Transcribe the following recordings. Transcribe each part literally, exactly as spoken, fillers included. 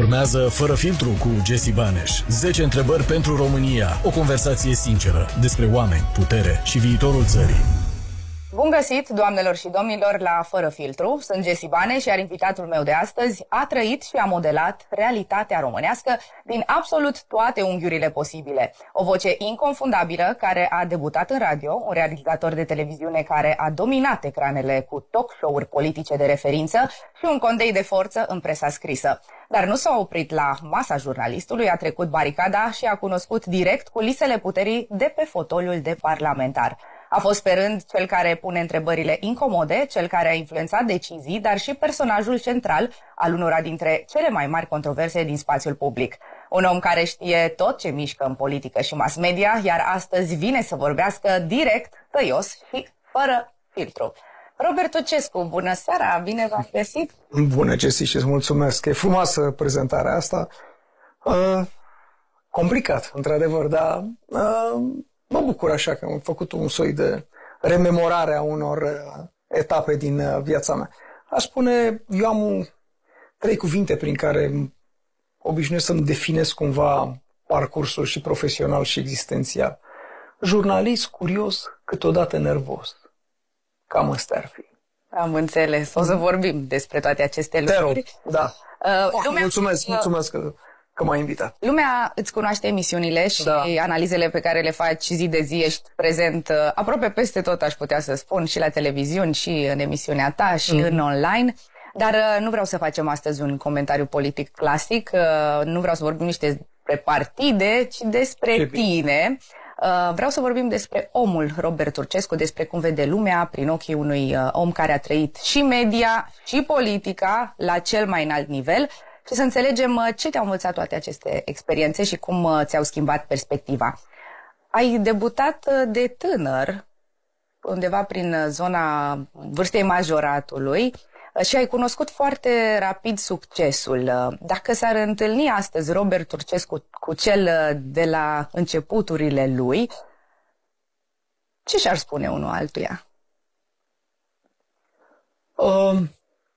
Urmează Fără filtru cu Jesse Baneș. zece întrebări pentru România. O conversație sinceră despre oameni, putere și viitorul țării. Bun găsit, doamnelor și domnilor, la Fără filtru. Sunt Jesse Baneș, iar invitatul meu de astăzi a trăit și a modelat realitatea românească din absolut toate unghiurile posibile. O voce inconfundabilă care a debutat în radio, un realizator de televiziune care a dominat ecranele cu talk show-uri politice de referință și un condei de forță în presa scrisă. Dar nu s-a oprit la masa jurnalistului, a trecut baricada și a cunoscut direct culisele puterii de pe fotoliul de parlamentar. A fost pe rând cel care pune întrebările incomode, cel care a influențat decizii, dar și personajul central al unora dintre cele mai mari controverse din spațiul public. Un om care știe tot ce mișcă în politică și mass media, iar astăzi vine să vorbească direct, tăios și fără filtru. Robert Turcescu, bună seara, bine v-am găsit! Bună, Jesse, și îți mulțumesc! E frumoasă prezentarea asta. Uh, complicat, într-adevăr, dar... Uh, Mă bucur așa că am făcut un soi de rememorare a unor uh, etape din uh, viața mea. Aș spune, eu am un, trei cuvinte prin care obișnuiesc să-mi definesc cumva parcursul și profesional și existențial. Jurnalist, curios, câteodată nervos. Cam ăsta ar fi. Am înțeles. O să vorbim despre toate aceste lucruri. Te rog, da. Uh, oh, lumea... Mulțumesc, mulțumesc că... că m-ai invitat. Lumea îți cunoaște emisiunile și da. analizele pe care le faci zi de zi, ești prezent uh, aproape peste tot, aș putea să spun, și la televiziuni, și în emisiunea ta, și mm-hmm. în online. Dar uh, nu vreau să facem astăzi un comentariu politic clasic, uh, nu vreau să vorbim niște despre partide, ci despre Ce tine. Uh, vreau să vorbim despre omul Robert Turcescu, despre cum vede lumea prin ochii unui uh, om care a trăit și media, și politica la cel mai înalt nivel, și să înțelegem ce te-au învățat toate aceste experiențe și cum ți-au schimbat perspectiva. Ai debutat de tânăr, undeva prin zona vârstei majoratului, și ai cunoscut foarte rapid succesul. Dacă s-ar întâlni astăzi Robert Turcescu cu cel de la începuturile lui, ce și-ar spune unul altuia? Um...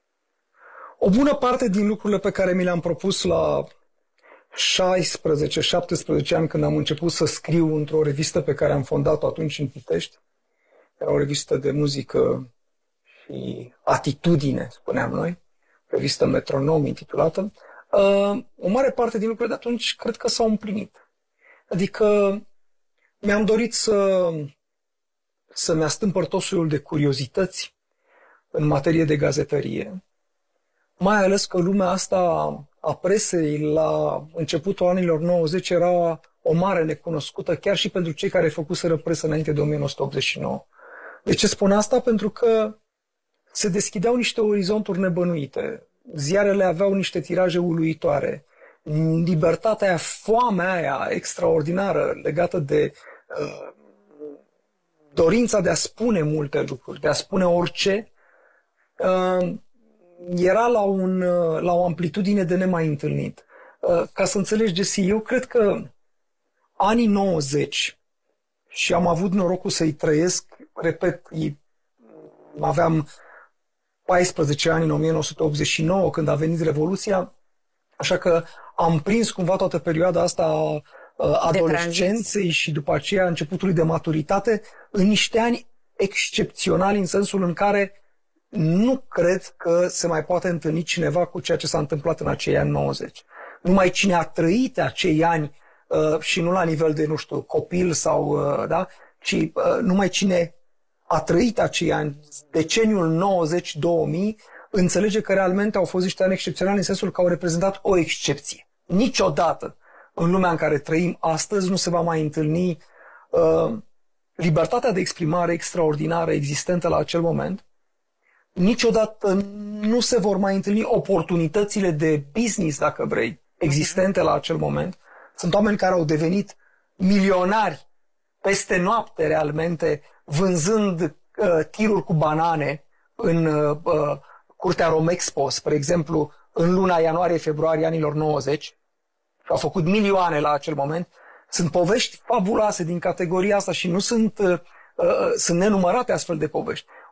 O bună parte din lucrurile pe care mi le-am propus la șaisprezece șaptesprezece ani, când am început să scriu într-o revistă pe care am fondat-o atunci în Pitești, era o revistă de muzică și atitudine, spuneam noi, revistă Metronom intitulată, uh, o mare parte din lucrurile de atunci cred că s-au împlinit. Adică mi-am dorit să, să-mi astâmpăr tot soiul de curiozități în materie de gazetărie, mai ales că lumea asta a presei la începutul anilor nouăzeci era o mare necunoscută, chiar și pentru cei care făcuseră presă înainte de o mie nouă sute optzeci și nouă. De ce spun asta? Pentru că se deschideau niște orizonturi nebănuite. Ziarele aveau niște tiraje uluitoare. Libertatea aia, foamea aia extraordinară legată de uh, dorința de a spune multe lucruri, de a spune orice, uh, era la, un, la o amplitudine de nemai întâlnit. Ca să înțelegi, Jesse, eu cred că anii nouăzeci, și am avut norocul să-i trăiesc, repet, aveam paisprezece ani în o mie nouă sute optzeci și nouă, când a venit Revoluția, așa că am prins cumva toată perioada asta a adolescenței și după aceea începutului de maturitate în niște ani excepționali, în sensul în care nu cred că se mai poate întâlni cineva cu ceea ce s-a întâmplat în acei ani nouăzeci. Numai cine a trăit acei ani, uh, și nu la nivel de, nu știu, copil sau, uh, da, ci uh, numai cine a trăit acei ani, deceniul nouăzeci două mii, înțelege că realmente au fost niște ani excepționali în sensul că au reprezentat o excepție. Niciodată în lumea în care trăim astăzi nu se va mai întâlni uh, libertatea de exprimare extraordinară existentă la acel moment. Niciodată nu se vor mai întâlni oportunitățile de business, dacă vrei, existente la acel moment. Sunt oameni care au devenit milionari peste noapte, realmente, vânzând uh, tiruri cu banane în uh, curtea Romexpo, spre exemplu, în luna ianuarie-februarie anilor nouăzeci, și au făcut milioane la acel moment. Sunt povești fabuloase din categoria asta și nu sunt, uh, uh, sunt nenumărate astfel de povești.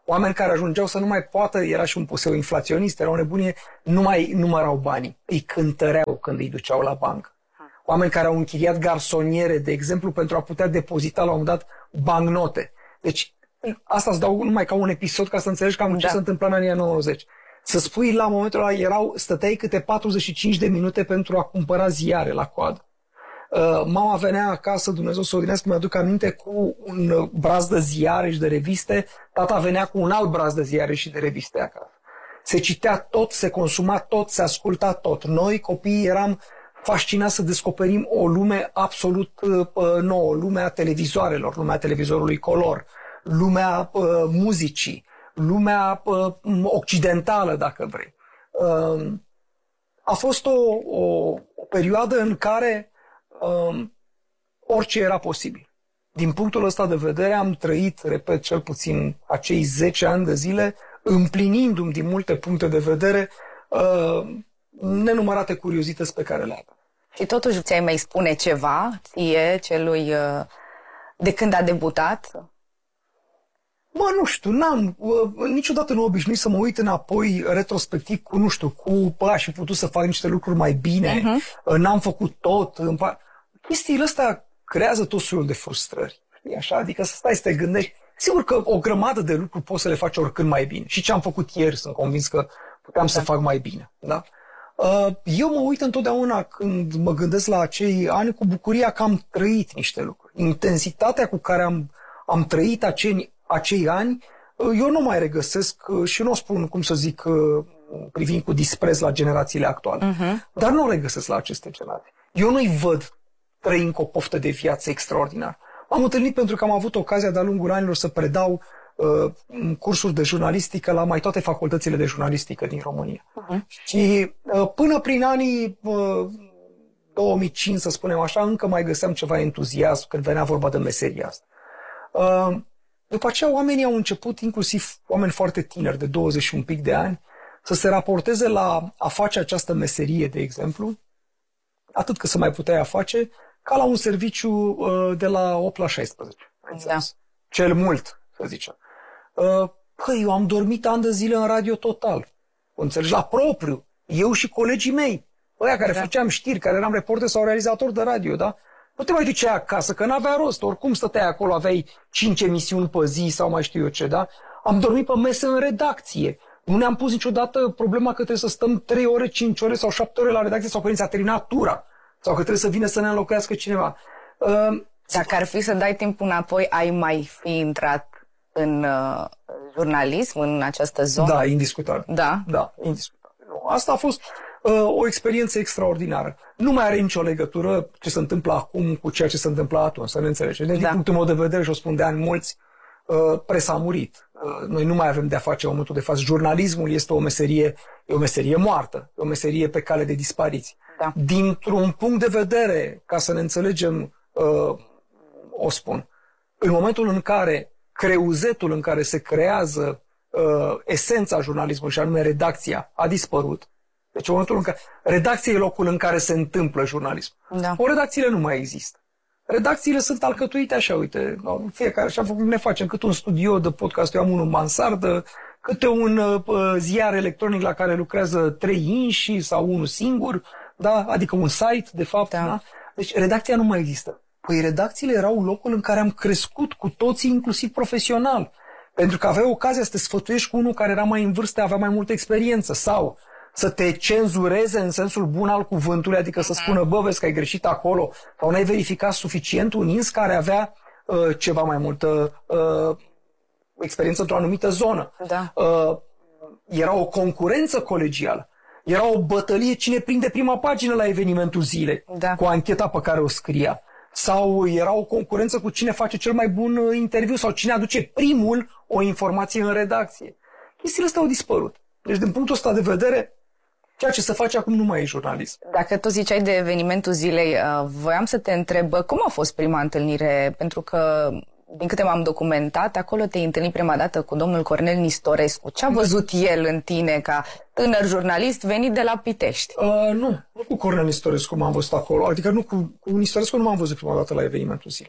Oameni care ajungeau să nu mai poată, era și un puseu inflaționist, era o nebunie, nu mai numărau banii. Îi cântăreau când îi duceau la bancă. Oameni care au închiriat garsoniere, de exemplu, pentru a putea depozita la un moment dat bancnote. Deci, asta îți dau numai ca un episod ca să înțelegi cam da. ce se întâmpla în anii nouăzeci. Să spui, la momentul ăla erau, stăteai câte patruzeci și cinci de minute pentru a cumpăra ziare la coadă. Uh, mama venea acasă, Dumnezeu să o odinească, mi-aduc aminte, cu un braz de ziare și de reviste. Tata venea cu un alt braz de ziare și de reviste acasă. Se citea tot, se consuma tot, se asculta tot. Noi, copiii, eram fascinați să descoperim o lume absolut uh, nouă, lumea televizoarelor, lumea televizorului color, lumea uh, muzicii, lumea uh, occidentală, dacă vrei. Uh, a fost o, o, o perioadă în care uh, orice era posibil. Din punctul ăsta de vedere am trăit, repet, cel puțin acei zece ani de zile, împlinindu-mi din multe puncte de vedere uh, nenumărate curiozități pe care le aveam. Și totuși ți-ai mai spune ceva, ție, celui uh, de când a debutat? Mă, nu știu, n-am, uh, niciodată nu obișnuit să mă uit înapoi retrospectiv cu, nu știu, cu, bă, aș fi putut să fac niște lucruri mai bine, uh-huh. uh, n-am făcut tot. Chestiile astea creează tot soiul de frustrări. Știi, așa? Adică să stai să te gândești. Sigur că o grămadă de lucruri poți să le faci oricând mai bine. Și ce am făcut ieri, sunt convins că puteam da. să fac mai bine. Da? Eu mă uit întotdeauna când mă gândesc la acei ani cu bucuria că am trăit niște lucruri. Intensitatea cu care am, am trăit acei, acei ani, eu nu mai regăsesc și nu o spun, cum să zic, privind cu dispreț la generațiile actuale. Uh-huh. Dar nu o regăsesc la aceste generații. Eu nu-i văd trăind cu o poftă de viață extraordinară. M-am întâlnit pentru că am avut ocazia de-a lungul anilor să predau uh, cursuri de jurnalistică la mai toate facultățile de jurnalistică din România. Uh-huh. Și uh, până prin anii uh, două mii cinci, să spunem așa, încă mai găseam ceva entuziasm când venea vorba de meseria asta. Uh, după aceea oamenii au început, inclusiv oameni foarte tineri, de douăzeci și un pic de ani, să se raporteze la a face această meserie, de exemplu, atât cât să mai puteai a face, ca la un serviciu uh, de la opt la șaisprezece. Da. Cel mult, să zicem. Uh, păi, eu am dormit ani de zile în Radio Total. Înțelegi? La propriu. Eu și colegii mei. Ăia care da. făceam știri, care eram reporter sau realizator de radio, da? Nu te mai duceai acasă, că n-avea rost. Oricum stăteai acolo, aveai cinci emisiuni pe zi sau mai știu eu ce, da? Am dormit pe mese în redacție. Nu ne-am pus niciodată problema că trebuie să stăm trei ore, cinci ore sau șapte ore la redacție sau că ni s-a terminat tura. Sau că trebuie să vină să ne înlocuiască cineva. Uh, Dacă ar fi să dai timpul înapoi, ai mai fi intrat în uh, jurnalism, în această zonă? Da, indiscutabil. Da? Da, indiscutabil. Nu. Asta a fost uh, o experiență extraordinară. Nu mai are nicio legătură ce se întâmplă acum cu ceea ce se întâmplă atunci, să ne înțelegem. Din da. punctul meu de vedere, și o spun de ani mulți, uh, presa a murit. Uh, noi nu mai avem de-a face în momentul de față. Jurnalismul este o meserie, e o meserie moartă, e o meserie pe cale de dispariție. Da. Dintr-un punct de vedere, ca să ne înțelegem, uh, o spun, în momentul în care creuzetul în care se creează uh, esența jurnalismului, și anume redacția, a dispărut. Deci în momentul în care redacția e locul în care se întâmplă jurnalism. Da. O redacțiile nu mai există. Redacțiile sunt alcătuite așa, uite, fiecare, așa ne facem cât un studio de podcast, eu am unul în mansardă, câte un uh, ziar electronic la care lucrează trei inși sau unul singur, da? Adică un site, de fapt. Da. Da? Deci redacția nu mai există. Păi redacțiile erau locul în care am crescut cu toții, inclusiv profesional. Pentru că aveai ocazia să te sfătuiești cu unul care era mai în vârstă, avea mai multă experiență. Sau să te cenzureze în sensul bun al cuvântului, adică să spună, bă, vezi că ai greșit acolo, sau n-ai verificat suficient, un ins care avea uh, ceva mai multă uh, experiență într-o anumită zonă. Da. Uh, era o concurență colegială. Era o bătălie cine prinde prima pagină la evenimentul zilei, da. Cu ancheta pe care o scria. Sau era o concurență cu cine face cel mai bun interviu sau cine aduce primul o informație în redacție. Chestiile astea au dispărut. Deci, din punctul ăsta de vedere, ceea ce se face acum nu mai e jurnalism. Dacă tot ziceai de evenimentul zilei, voiam să te întreb cum a fost prima întâlnire, pentru că, din câte m-am documentat, acolo te-ai întâlnit prima dată cu domnul Cornel Nistorescu. Ce a văzut el în tine ca tânăr jurnalist venit de la Pitești? Uh, nu, nu cu Cornel Nistorescu m-am văzut acolo. Adică nu cu, cu Nistorescu nu m-am văzut prima dată la evenimentul zilei.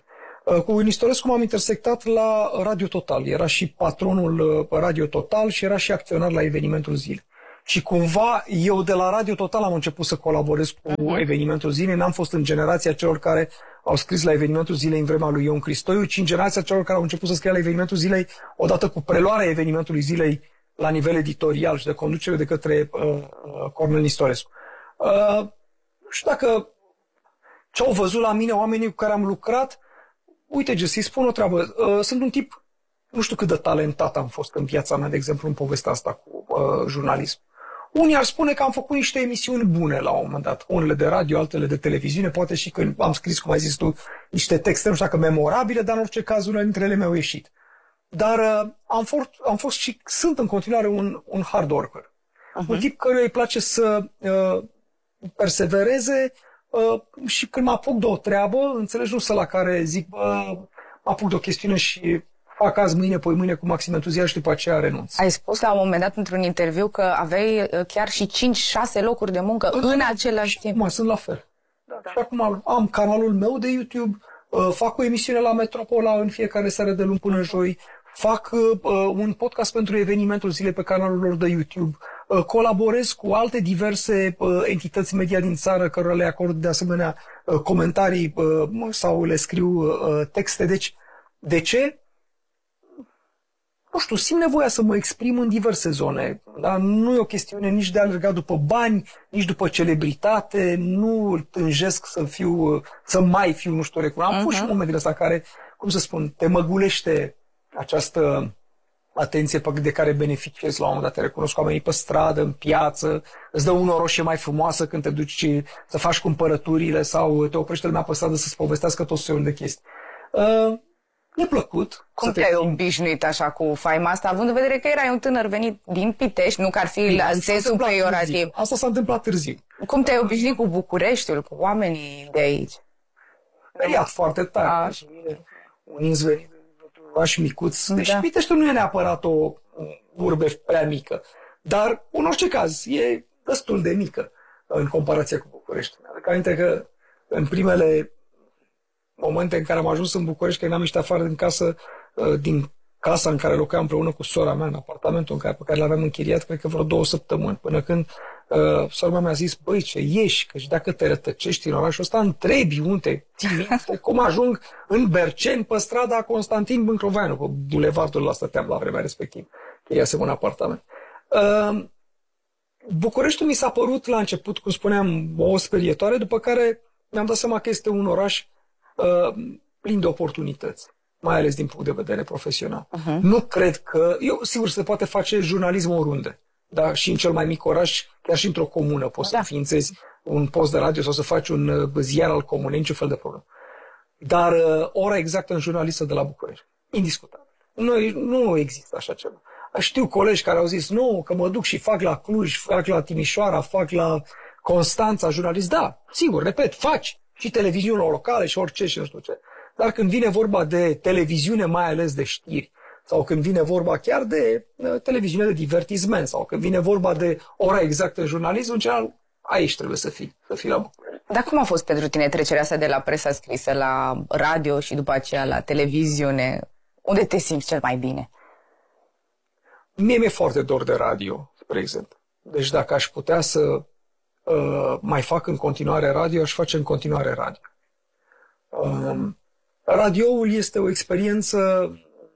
Cu Nistorescu m-am intersectat la Radio Total. Era și patronul Radio Total și era și acționar la evenimentul zilei. Și cumva eu de la Radio Total am început să colaborez cu uh-huh. evenimentul zilei. N-am fost în generația celor care au scris la evenimentul zilei în vremea lui Ion Cristoiu, ci în generația celor care au început să scrie la evenimentul zilei odată cu preluarea evenimentului zilei la nivel editorial și de conducere de către uh, uh, Cornel Nistorescu. Uh, nu știu dacă ce-au văzut la mine oamenii cu care am lucrat. Uite, Jesse, spun o treabă. Uh, sunt un tip, nu știu cât de talentat am fost în viața mea, de exemplu, în povestea asta cu uh, jurnalism. Unii ar spune că am făcut niște emisiuni bune la un moment dat, unele de radio, altele de televiziune, poate și când am scris, cum ai zis tu, niște texte, nu știu dacă memorabile, dar în orice caz unele dintre ele mi-au ieșit. Dar uh, am, fost, am fost și sunt în continuare un, un hard worker. Uh-huh. Un tip căruia îi place să uh, persevereze uh, și când mă apuc de o treabă, înțelegi, nu să la care zic, bă, mă apuc de o chestiune și fac azi, mâine, poi mâine cu maxim entuziasm și după aceea renunț. Ai spus la un moment dat într-un interviu că aveai chiar și cinci șase locuri de muncă în, în același timp. Acum sunt la fel. Da, da. Și acum am canalul meu de YouTube, uh, fac o emisiune la Metropola în fiecare seară de luni până joi, fac uh, un podcast pentru evenimentul zilei pe canalul lor de YouTube, uh, colaborez cu alte diverse uh, entități media din țară cărora le acord de asemenea uh, comentarii uh, sau le scriu uh, texte. Deci, de ce? Nu știu, simt nevoia să mă exprim în diverse zone. Dar nu e o chestiune nici de a alerga după bani, nici după celebritate, nu tânjesc să fiu, să mai fiu, nu știu, recunoscut. Am uh-huh. fost și momentele astea care, cum să spun, te măgulește această atenție de care beneficiezi la un moment dat. Te recunosc oamenii pe stradă, în piață, îți dă un oroșie mai frumoasă când te duci să faci cumpărăturile sau te oprește lumea pe stradă să-ți povestească tot soiul de chestii. Uh, Mi-a plăcut. Cum te-ai obișnuit așa cu faima asta, având în vedere că erai un tânăr venit din Pitești, nu că ar fi Bine, la sensul peiorativ. Asta s-a întâmplat târziu. Cum te-ai obișnuit cu Bucureștiul, cu oamenii de aici? Speriat foarte tare. Și mine, un izvenit într-un oraș micuț. Deci da. Piteștiul nu e neapărat o urbe prea mică, dar în orice caz e destul de mică în comparație cu București. Adică aminte că în primele momente în care am ajuns în București, că eram ieșit afară din casă, din casa în care locuiam împreună cu sora mea, în apartamentul în care, pe care l-aveam închiriat, cred că vreo două săptămâni, până când uh, sora mea mi-a zis, băi, ce ieși, că și dacă te rătăcești în orașul ăsta, întrebi unde, ții minte, cum ajung în Berceni, pe strada Constantin Bâncroveanu, pe bulevardul ăla stăteam la vremea respectivă, că iasem un apartament. Uh, Bucureștiul mi s-a părut la început, cum spuneam, o sperietoare, după care mi-am dat seama că este un oraș Uh, plin de oportunități, mai ales din punct de vedere profesional. Uh-huh. Nu cred că... Eu, sigur, se poate face jurnalism oriunde, dar și în cel mai mic oraș, chiar și într-o comună, poți da. să înființezi un post de radio sau să faci un uh, ziar al comunei, niciun fel de problemă. Dar uh, ora exactă în jurnalistă de la București, indiscutabil. Nu, nu există așa ceva. Știu colegi care au zis, nu, că mă duc și fac la Cluj, fac la Timișoara, fac la Constanța jurnalist. Da, sigur, repet, faci. Și televiziunile locale și orice și nu știu ce. Dar când vine vorba de televiziune, mai ales de știri, sau când vine vorba chiar de uh, televiziune de divertisment, sau când vine vorba de ora exactă în jurnalism, în general, aici trebuie să fii, să fii la București. Dar cum a fost pentru tine trecerea asta de la presa scrisă la radio și după aceea la televiziune? Unde te simți cel mai bine? Mie mi-e foarte dor de radio, spre exemplu. Deci dacă aș putea să Uh, mai fac în continuare radio, aș face în continuare radio. Uh, radioul este o experiență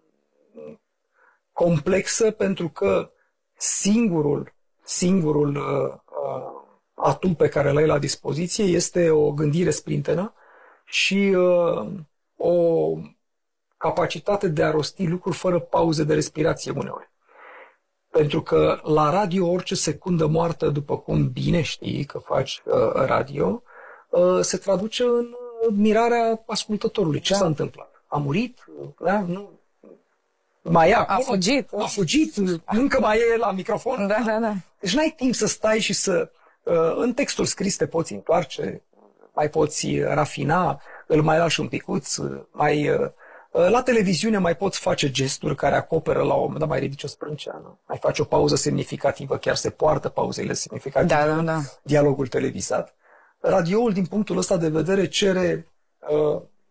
complexă pentru că singurul, singurul uh, uh, atu pe care l-ai la dispoziție este o gândire sprintenă și uh, o capacitate de a rosti lucruri fără pauze de respirație uneori. Pentru că la radio orice secundă moartă, după cum bine știi că faci uh, radio, uh, se traduce în uh, mirarea ascultătorului. Ce da. s-a întâmplat? A murit? Da? Nu. Mai e acolo? A fugit. A fugit? Încă mai e la microfon? Da, da, da. Deci n-ai timp să stai și să... Uh, în textul scris te poți întoarce, mai poți rafina, îl mai lași un picuț, mai... Uh, La televiziune mai poți face gesturi care acoperă la un moment dat, mai ridici o sprânceană, mai faci o pauză semnificativă, chiar se poartă pauzele semnificative, da, da, da. dialogul televizat. Radioul, din punctul ăsta de vedere, cere uh,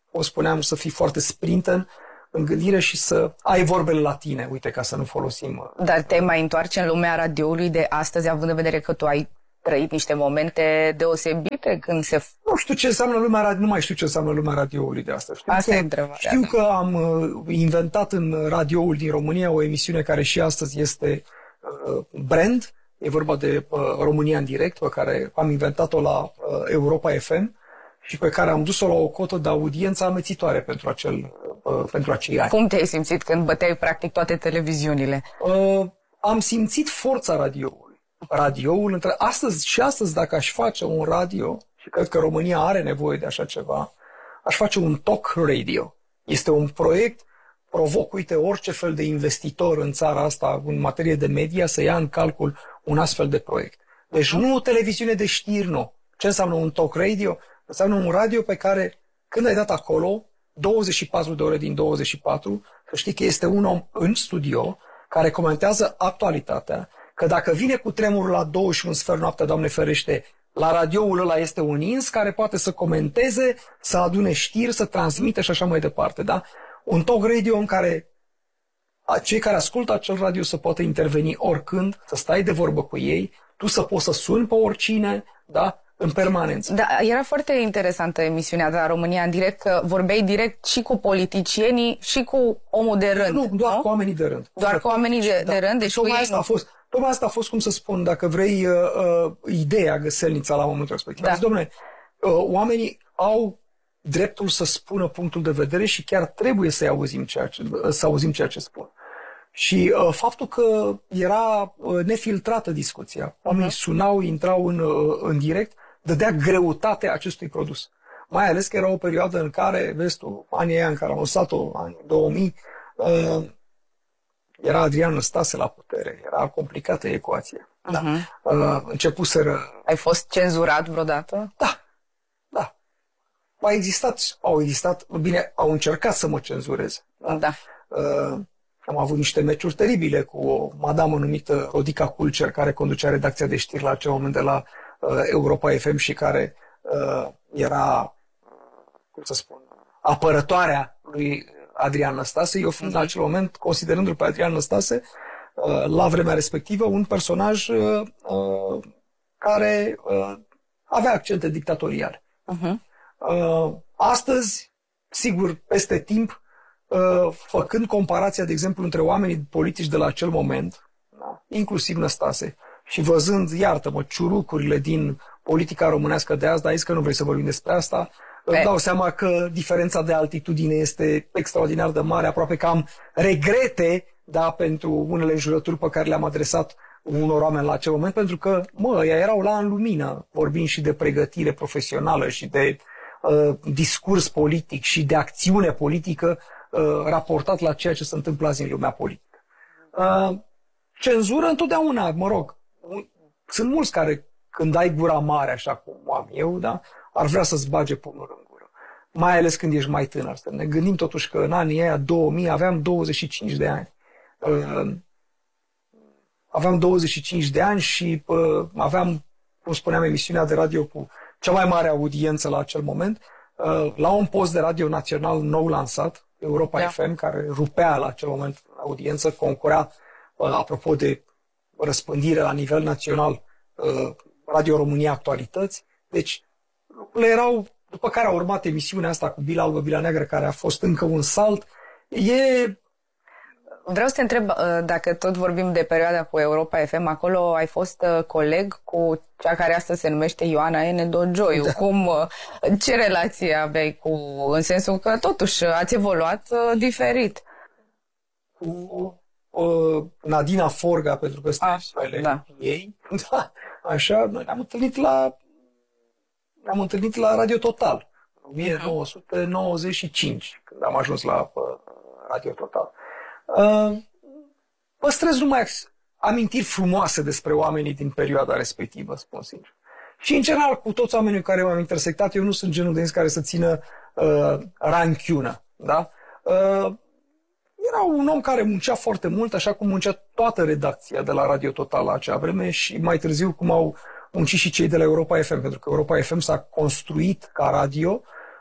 o spuneam, să fii foarte sprinten în gândire și să ai vorbele la tine, uite, ca să nu folosim... Dar te mai întoarce în lumea radioului de astăzi, având în vedere că tu ai trăit niște momente deosebite când se... Nu știu ce înseamnă lumea radio, nu mai știu ce înseamnă lumea radioului de astăzi. Știu Asta că, e întrebarea. Știu că am uh, inventat în radioul din România o emisiune care și astăzi este uh, brand. E vorba de uh, România în direct, pe care am inventat-o la uh, Europa F M și pe care am dus-o la o cotă de audiență amețitoare pentru, acel, uh, pentru acei ani. Cum te-ai simțit când băteai practic toate televiziunile? Uh, am simțit forța radioului. Radioul, între astăzi și astăzi, dacă aș face un radio, și cred că România are nevoie de așa ceva, aș face un talk radio. Este un proiect, provoc, uite, orice fel de investitor în țara asta, în materie de media, să ia în calcul un astfel de proiect. Deci nu o televiziune de știri, nu. Ce înseamnă un talk radio? Înseamnă un radio pe care, când ai dat acolo, douăzeci și patru de ore din douăzeci și patru, să știi că este un om în studio care comentează actualitatea, că dacă vine cu tremurul la două și un sfert noaptea, Doamne ferește, la radioul ăla este un ins care poate să comenteze, să adune știri, să transmite și așa mai departe. Da? Un talk radio în care cei care ascultă acel radio să poată interveni oricând, să stai de vorbă cu ei, tu să poți să suni pe oricine, da? În permanență. Da, era foarte interesantă emisiunea de la România în direct, că vorbeai direct și cu politicienii și cu omul de rând. Nu, doar nu? cu oamenii de rând. Doar cu oamenii de, da. de rând, deci tocmai cu ei asta nu. a fost. Tocmai asta a fost, cum să spun, dacă vrei, uh, uh, ideea găselnița la momentul respectiv. Da. Zis, dom'le, uh, oamenii au dreptul să spună punctul de vedere și chiar trebuie să auzim ceea ce, să auzim ceea ce spun. Și uh, faptul că era uh, nefiltrată discuția, oamenii uh-huh. sunau, intrau în, uh, în direct, dădea greutate acestui produs. Mai ales că era o perioadă în care, vezi tu, anii aia în care am lăsat-o, anii două mii, uh, era Adrian Năstase la putere, era complicată ecuația. Uh-huh. Da. Uh, începuseră... Ai fost cenzurat vreodată? Da, da. Au existat, au existat, bine, au încercat să mă cenzureze. Da. Da. Uh, am avut niște meciuri teribile cu o madamă numită Rodica Culcer, care conducea redacția de știri la acel moment de la uh, Europa F M și care uh, era, cum să spun, apărătoarea lui Adrian Năstase, eu fiind în acel moment, considerându-l pe Adrian Năstase, uh, la vremea respectivă, un personaj uh, uh, care uh, avea accente dictatoriale. Uh-huh. Uh, astăzi, sigur, peste timp, uh, făcând comparația, de exemplu, între oamenii politici de la acel moment, da, inclusiv Năstase, și văzând, iartă-mă, ciurucurile din politica românească de azi, dar aici că nu vrei să vorbim despre asta, îmi dau seama că diferența de altitudine este extraordinar de mare, aproape că am regrete, da, pentru unele jurături pe care le-am adresat unor oameni la acel moment, pentru că, mă, ăia erau la în lumină, vorbind și de pregătire profesională și de uh, discurs politic și de acțiune politică uh, raportat la ceea ce se întâmplă azi în lumea politică. Uh, cenzură întotdeauna, mă rog, sunt mulți care, când ai gura mare, așa cum am eu, da, ar vrea să-ți bage pumnul în gură. Mai ales când ești mai tânăr. Să ne gândim totuși că în anii aia două mii aveam douăzeci și cinci de ani. Uh, aveam douăzeci și cinci de ani și uh, aveam, cum spuneam, emisiunea de radio cu cea mai mare audiență la acel moment, uh, la un post de radio național nou lansat, Europa da. F M, care rupea la acel moment audiență, concurea, uh, apropo de răspândire la nivel național, uh, Radio România Actualități. Deci, le erau, după care a urmat emisiunea asta cu Bila Albă, Bila Neagră, care a fost încă un salt. E... Vreau să te întreb, dacă tot vorbim de perioada cu Europa F M, acolo ai fost coleg cu cea care astăzi se numește Ioana Ene Dogioiu. Da. Cum, ce relație aveai cu, în sensul că totuși ați evoluat diferit? Cu uh, Nadina Forga, pentru că stai spele da. ei. Da, așa, noi ne-am întâlnit la ne-am întâlnit la Radio Total în nouăsprezece nouăzeci și cinci, când am ajuns la uh, Radio Total. Uh, păstrez numai amintiri frumoase despre oamenii din perioada respectivă, spun sincer. Și în general, cu toți oamenii cu care m-am intersectat, eu nu sunt genul de care să țină uh, ranchiună. Da? Uh, era un om care muncea foarte mult, așa cum muncea toată redacția de la Radio Total la acea vreme și mai târziu cum au muncit și cei de la Europa F M, pentru că Europa F M s-a construit ca radio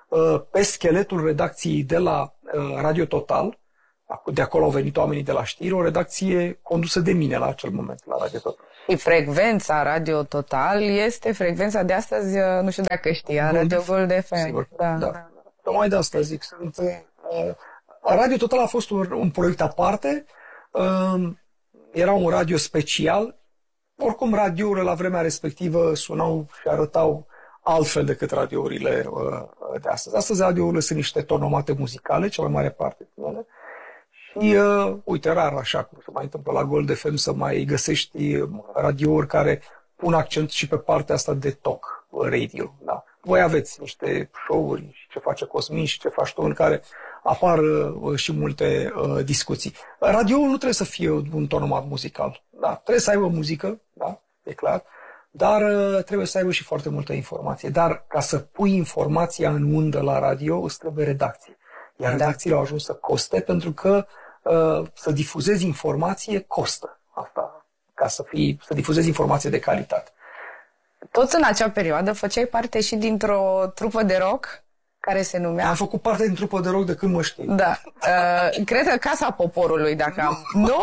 pe scheletul redacției de la Radio Total. De acolo au venit oamenii de la știri, o redacție condusă de mine la acel moment, la Radio Total. Și frecvența Radio Total este frecvența de astăzi, nu știu dacă știa, Radio Gold F M. Sigur, da. da. Tocmai de asta zic. Sunt, uh, Radio Total a fost un, un proiect aparte, uh, era un radio special. Oricum, radiourile la vremea respectivă sunau și arătau altfel decât radiourile uh, de astăzi. Astăzi radiourile sunt niște tonomate muzicale, cea mai mare parte din ele. Și, uh, uite, rar așa cum se mai întâmplă la Gold F M să mai găsești radiouri care pun accent și pe partea asta de talk radio. Da. Voi aveți niște show-uri, și ce face Cosmin și ce faci tu, în care apar uh, și multe uh, discuții. Radioul nu trebuie să fie un tonomat muzical. Da. Trebuie să aibă muzică, da, e clar, dar uh, trebuie să aibă și foarte multă informație. Dar ca să pui informația în undă la radio, îți trebuie redacție. Iar redacțiile au ajuns să coste pentru că uh, să difuzezi informație costă. Asta, ca să, fii, să difuzezi informație de calitate. Tot în acea perioadă făceai parte și dintr-o trupă de rock care se numea... Am făcut parte din trupă de rock de când mă știi. Da. Uh, cred că Casa Poporului, dacă am... Nu?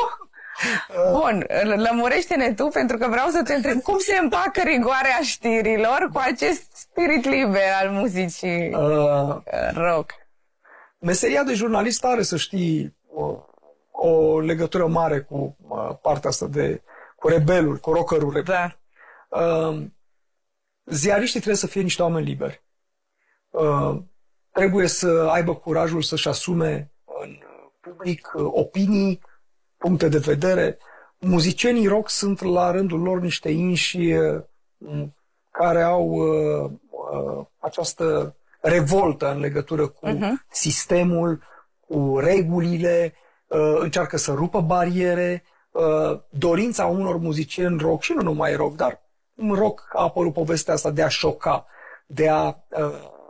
Bun, lămurește-ne tu, pentru că vreau să te întreb cum se împacă rigoarea știrilor cu acest spirit liber al muzicii uh, rock. Meseria de jurnalist are, să știi, o, o legătură mare cu uh, partea asta de... cu rebelul, cu rockerul rebel. Da. Uh, ziariștii trebuie să fie niște oameni liberi. Uh, trebuie să aibă curajul să-și asume în public uh, opinii, puncte de vedere. Muzicienii rock sunt la rândul lor niște inși uh, care au uh, uh, această revoltă în legătură cu uh-huh. sistemul, cu regulile, uh, încearcă să rupă bariere. Uh, dorința unor muzicieni rock, și nu numai rock, dar în rock a apărut povestea asta de a șoca, de a uh,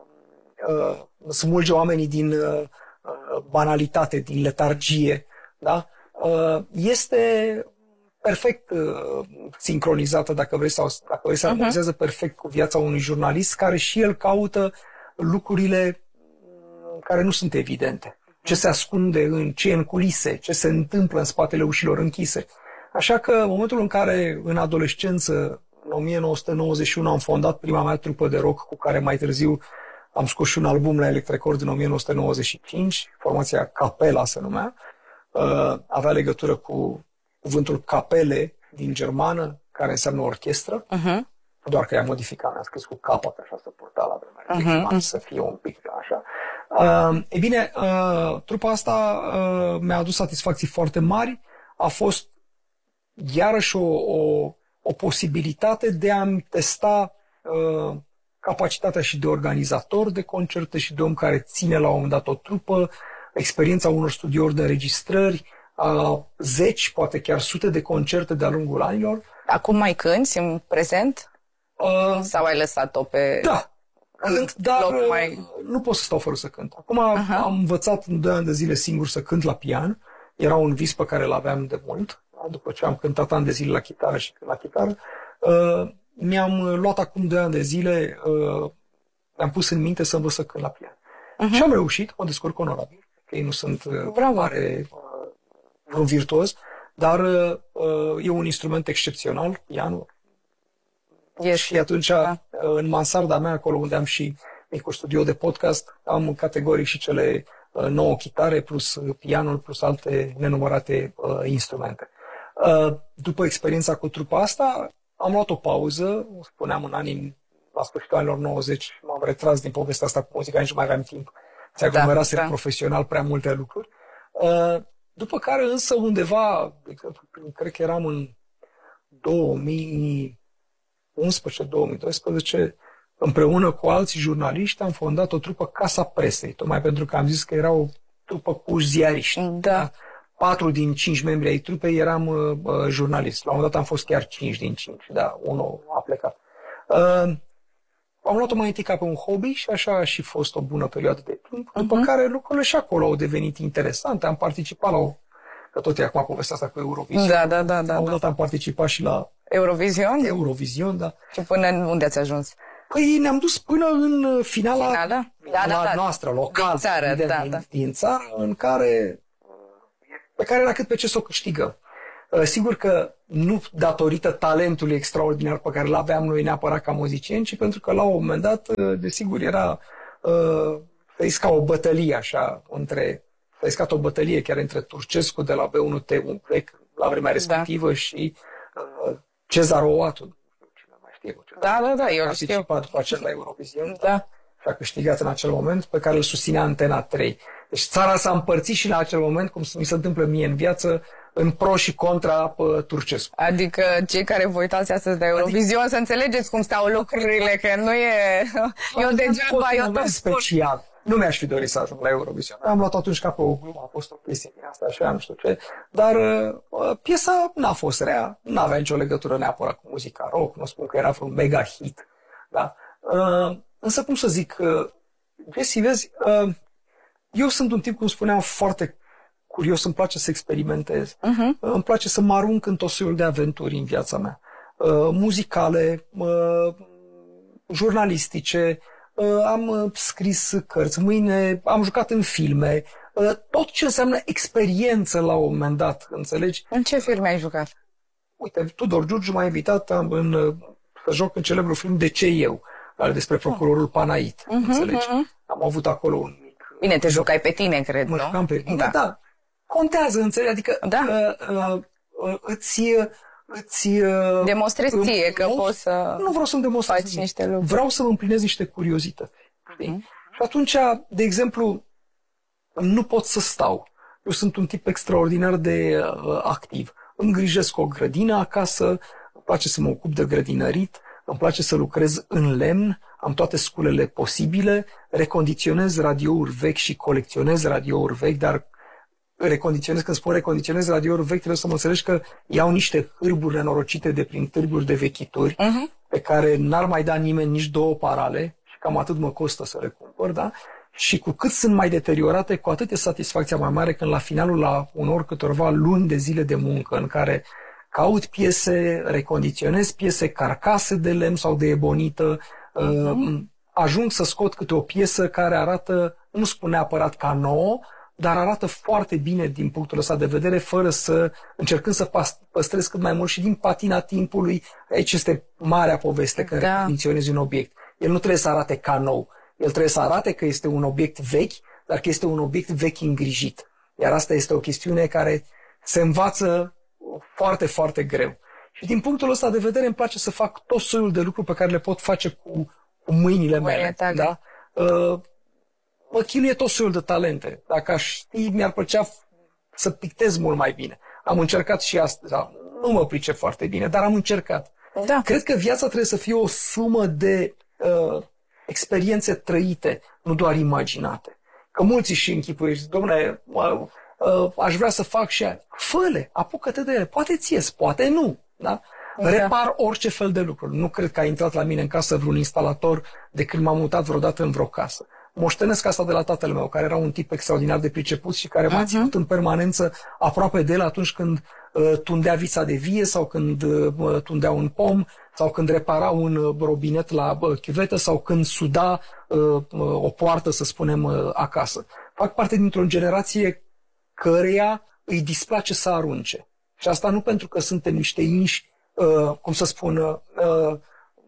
uh, smulge oamenii din uh, banalitate, din letargie, da? Uh, este perfect uh, sincronizată, dacă vrei, sau dacă vrei să armonizează uh-huh. perfect cu viața unui jurnalist care și el caută lucrurile care nu sunt evidente. Ce se ascunde în ce în culise, ce se întâmplă în spatele ușilor închise. Așa că în momentul în care în adolescență, în o mie nouă sute nouăzeci și unu, am fondat prima mea trupă de rock, cu care mai târziu am scos și un album la Elect Record în o mie nouă sute nouăzeci și cinci, formația Capela se numea, uh, avea legătură cu cuvântul capele din germană, care înseamnă orchestră, uh-huh. doar că i-am modificat, mi-am scris cu capă, că așa se purta la vremea, uh-huh. să fie un pic așa. Uh, e bine, uh, trupa asta uh, mi-a adus satisfacții foarte mari, a fost iarăși o, o, o posibilitate de a-mi testa uh, capacitatea și de organizator de concerte și de om care ține la un moment dat o trupă, experiența unor studiouri de înregistrări, uh, zeci, poate chiar sute de concerte de-a lungul anilor. Acum mai cânti în prezent? Uh, Sau ai lăsat-o pe... Da, cânt, dar mai... nu pot să stau fără să cânt. Acum uh-huh. am învățat în doi ani de zile singur să cânt la pian. Era un vis pe care l-aveam de mult. După ce am cântat ani de zile la chitară și la chitară, uh, mi-am luat acum doi ani de zile, uh, mi-am pus în minte să învăț să cânt la pian. Uh-huh. Și am reușit, mă descurc onorabil, că ei nu sunt uh, mare, uh, vreun virtuos, dar uh, e un instrument excepțional, pianul. Yes. Și atunci, da. în mansarda mea, acolo unde am și micul studio de podcast, am categoric și cele uh, nouă chitare, plus pianul, plus alte nenumărate uh, instrumente. Uh, după experiența cu trupa asta, am luat o pauză, spuneam în anii, la sfârșitul anilor nouăzeci, m-am retras din povestea asta cu muzica, nici nu mai aveam timp. Se aglomerase da, da. profesional prea multe lucruri. Uh, după care însă undeva, de exemplu, cred că eram în două mii unsprezece două mii doisprezece, împreună cu alți jurnaliști, am fondat o trupă Casa Presei, tocmai pentru că am zis că era o trupă cu ziariști. Da. Da? Patru din cinci membri ai trupei eram uh, jurnaliști. La un moment dat am fost chiar cinci din cinci, da, unul a plecat. Uh, am luat-o mai întâi ca pe un hobby și așa a și fost o bună perioadă de timp, după uh-huh. care lucrurile și acolo au devenit interesante. Am participat la o, că tot e acum povestea asta cu Eurovision. Da, da, da. da la un moment dat am participat și la Eurovision? Eurovision, da. Și până unde ați ajuns? Păi ne-am dus până în finala, finala? da, da, da. noastră, local, din țară, evident, da, din, da. din țară, în care, pe care era cât pe ce să o câștigă. Sigur că nu datorită talentului extraordinar pe care îl aveam noi neapărat ca muzicieni, ci pentru că la un moment dat, desigur, era uh, ca o bătălie așa, între, a iscat o bătălie chiar între Turcescu de la B unu T unu la vremea respectivă, da, și uh, Cezar Oatu. Cine mai știe, da, da, da, eu a știu. participat după aceea la Eurovision, da, și a câștigat în acel moment, pe care îl susținea Antena trei. Deci țara s-a împărțit și la acel moment, cum mi se întâmplă mie în viață, în pro și contra pă, Turcescu. Adică cei care vă uitați astăzi de Eurovision, adică, să înțelegeți cum stau lucrurile, că nu e... Eu degeaba, eu tot special. Nu mi-aș fi dorit să ajung la Eurovision. Am luat atunci ca pe o glumă, a fost o chestie din asta, așa, nu știu ce. Dar uh, piesa n-a fost rea, n-avea nicio legătură neapărat cu muzica rock, nu spun că era vreun mega hit. Da? Uh, însă, cum să zic, uh, Jesse, vezi, uh, eu sunt un tip, cum spuneam, foarte curios, îmi place să experimentez. Uh-huh. Îmi place să mă arunc în tot soiul de aventuri în viața mea. Uh, muzicale, uh, jurnalistice, uh, am uh, scris cărți, mâine am jucat în filme, uh, tot ce înseamnă experiență la un moment dat, înțelegi? În ce filme ai jucat? Uite, Tudor Giurgiu m-a invitat am, în, uh, să joc în celebrul film De ce eu? Despre procurorul Panait, uh-huh, înțelegi? Uh-huh. Am avut acolo un mic... Bine, te jucai pe tine, cred, mă nu? jucam pe mine, da. da. Contează, înțelegi? Adică da. uh, uh, uh, îți... îți uh, demonstrezi ție că nu, poți să nu vreau să-mi demonstrez faci niște lucruri. Vreau să-mi împlinez niște curiozități. Uh-huh. Și atunci, de exemplu, nu pot să stau. Eu sunt un tip extraordinar de uh, activ. Îngrijesc o grădină acasă, îmi place să mă ocup de grădinărit, îmi place să lucrez în lemn, am toate sculele posibile, recondiționez radiouri vechi și colecționez radiouri vechi, dar recondiționez, când spun recondiționez radiouri vechi, trebuie să mă înțelegi că iau niște hârburi nenorocite de prin târguri de vechituri, uh-huh, pe care n-ar mai da nimeni nici două parale și cam atât mă costă să le cumpăr, da? Și cu cât sunt mai deteriorate, cu atât e satisfacția mai mare când la finalul, la unor câtorva luni de zile de muncă în care caut piese, recondiționez piese, carcase de lemn sau de ebonită, uh-huh, ajung să scot câte o piesă care arată, nu spun neapărat ca nouă, dar arată foarte bine din punctul ăsta de vedere, fără să încercând să păstrez cât mai mult și din patina timpului. Aici este marea poveste când da. recondiționezi un obiect. El nu trebuie să arate ca nou. El trebuie să arate că este un obiect vechi, dar că este un obiect vechi îngrijit. Iar asta este o chestiune care se învață foarte, foarte greu. Și din punctul ăsta de vedere îmi place să fac tot soiul de lucruri pe care le pot face cu, cu mâinile mele. Da? Uh, mă chinuie tot soiul de talente. Dacă aș ști, mi-ar plăcea să pictez mult mai bine. Am încercat și asta. Nu mă pricep foarte bine, dar am încercat. Da. Cred că viața trebuie să fie o sumă de uh, experiențe trăite, nu doar imaginate. Că mulți și închipuie, dom'le, uh, uh, aș vrea să fac și aia. Fă-le, apucă-te de ele. Poate ți-ies, poate nu. Da? Da. Repar orice fel de lucruri. Nu cred că a intrat la mine în casă vreun instalator de când m-am mutat vreodată în vreo casă. Moștenesc asta de la tatăl meu, care era un tip extraordinar de priceput și care m-a uh-huh. ținut în permanență aproape de el atunci când uh, tundea vița de vie sau când uh, tundea un pom sau când repara un uh, robinet la uh, chiuvetă sau când suda uh, o poartă, să spunem, uh, acasă. Fac parte dintr-o generație căreia îi displace să arunce. Și asta nu pentru că suntem niște inși, uh, cum să spun, uh,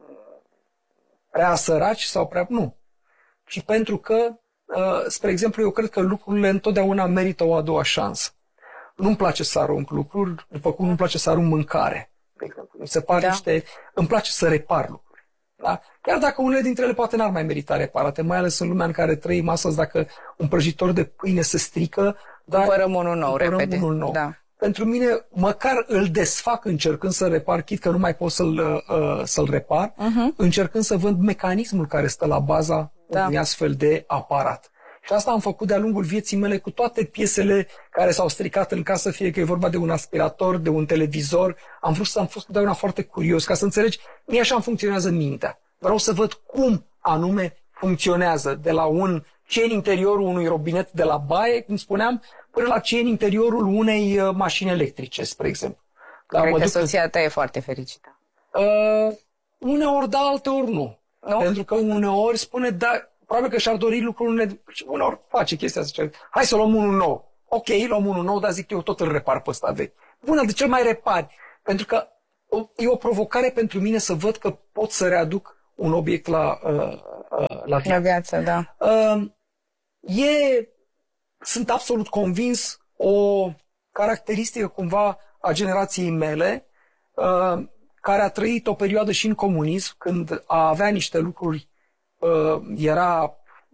prea săraci sau prea... Nu. Și pentru că, uh, spre exemplu, eu cred că lucrurile întotdeauna merită o a doua șansă. Nu-mi place să arunc lucruri, după cum nu-mi place să arunc mâncare. De exemplu, mi se pare da. niște... Îmi place să repar lucruri. Da? Chiar dacă unele dintre ele poate n-ar mai merita reparate, mai ales în lumea în care trăim astăzi, dacă un prăjitor de pâine se strică, dar cumpărăm unul nou, repede. Unul nou. Da. Pentru mine, măcar îl desfac încercând să repar, chit că nu mai pot să-l, uh, să-l repar, uh-huh. încercând să văd mecanismul care stă la baza da. unui astfel de aparat. Și asta am făcut de-a lungul vieții mele cu toate piesele care s-au stricat în casă, fie că e vorba de un aspirator, de un televizor. Am vrut să am fost totdeauna foarte curios, ca să înțelegi, mie așa îmi funcționează mintea. Vreau să văd cum anume funcționează, de la un ce în interiorul unui robinet de la baie, cum spuneam, până la ce în interiorul unei uh, mașini electrice, spre exemplu. Da, cred că soția ta e foarte fericită. Uh, uneori da, alteori nu. nu. Pentru că uneori spune, da, probabil că și-ar dori lucrurile, și unor face chestia asta, zice, hai să luăm unul nou. Ok, luăm unul nou, dar zic eu tot îl repar pe ăsta vechi. Bună, de ce mai repari? Pentru că e o provocare pentru mine să văd că pot să readuc un obiect la, uh, uh, la viață. La viață, da. Uh, e, sunt absolut convins, o caracteristică cumva a generației mele, uh, care a trăit o perioadă și în comunism, când a avea niște lucruri, uh, era,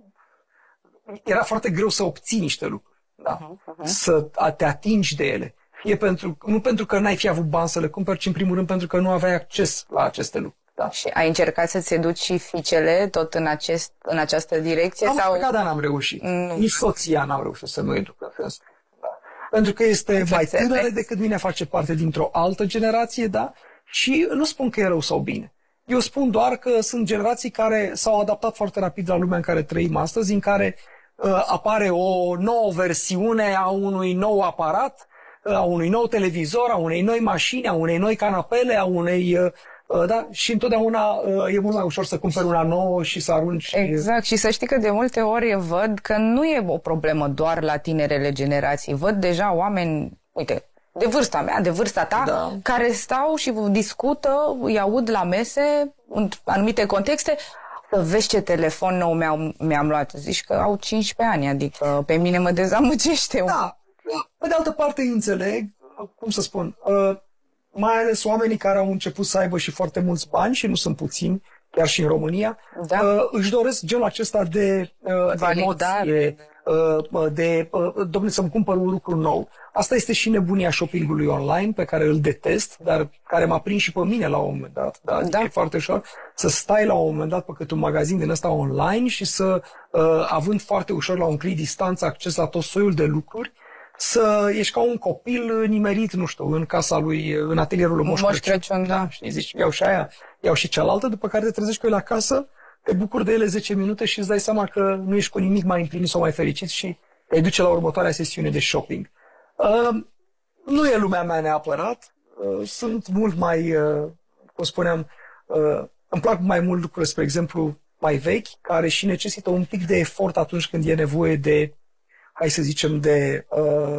era foarte greu să obții niște lucruri, da? uh-huh, uh-huh. Să te atingi de ele. Fie pentru, nu pentru că n-ai fi avut bani să le cumperi, ci în primul rând pentru că nu aveai acces la aceste lucruri. Da. Și ai încercat să-ți educi și fiicele tot în, acest, în această direcție? Am sau... încercat, dar n-am reușit. Mm. Nici soția n-am reușit să mă educ. Da. Pentru că este mai tânără decât mine, face parte dintr-o altă generație, da? Și nu spun că e rău sau bine. Eu spun doar că sunt generații care s-au adaptat foarte rapid la lumea în care trăim astăzi, în care uh, apare o nouă versiune a unui nou aparat, a unui nou televizor, a unei noi mașini, a unei noi canapele, a unei... Da? Și întotdeauna e mult mai ușor să cumperi una nouă și să arunci... Exact. Și să știi că de multe ori văd că nu e o problemă doar la tinerele generații. Văd deja oameni, uite, de vârsta mea, de vârsta ta, da, care stau și discută, îi aud la mese, în anumite contexte, să vezi ce telefon nou mi-am, mi-am luat. Zici că au cincisprezece ani, adică pe mine mă dezamăgește. Da. Pe de altă parte înțeleg, cum să spun, uh, mai ales oamenii care au început să aibă și foarte mulți bani, și nu sunt puțini, chiar și în România, da, uh, își doresc genul acesta de uh, emoție, uh, de, uh, dom'le, să-mi cumpăr un lucru nou. Asta este și nebunia shoppingului online, pe care îl detest, dar care m-a prins și pe mine la un moment dat. Da? Da. E foarte ușor să stai la un moment dat pe câte un magazin din ăsta online și să, uh, având foarte ușor la un clic distanță acces la tot soiul de lucruri, să ești ca un copil nimerit, nu știu, în casa lui, în atelierul lui Moș Crăciun. Crăciun, da. Știi, zici, iau și aia, iau și cealaltă, după care te trezești cu el acasă, te bucuri de ele zece minute și îți dai seama că nu ești cu nimic mai împlinit sau mai fericit și te duce la următoarea sesiune de shopping. Uh, nu e lumea mea neapărat, uh, sunt mult mai, uh, cum spuneam, uh, îmi plac mai mult lucruri, spre exemplu, mai vechi, care și necesită un pic de efort atunci când e nevoie de, hai să zicem, de uh,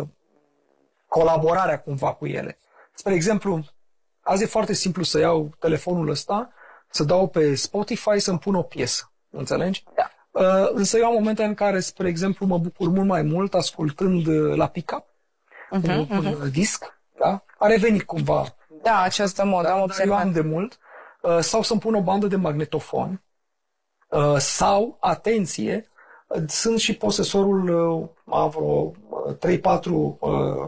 colaborarea cumva cu ele. Spre exemplu, azi e foarte simplu să iau telefonul ăsta, să dau pe Spotify, să-mi pun o piesă. Înțelegi? Da. Uh, însă eu am momente în care, spre exemplu, mă bucur mult mai mult ascultând uh, la pick-up, uh-huh, un, un uh-huh. disc, da? A revenit cumva. Da, această modă, da, am observat. Eu am de mult. Uh, sau să-mi pun o bandă de magnetofon. Uh, sau, atenție, uh, sunt și posesorul, uh, am vreo uh, trei patru uh,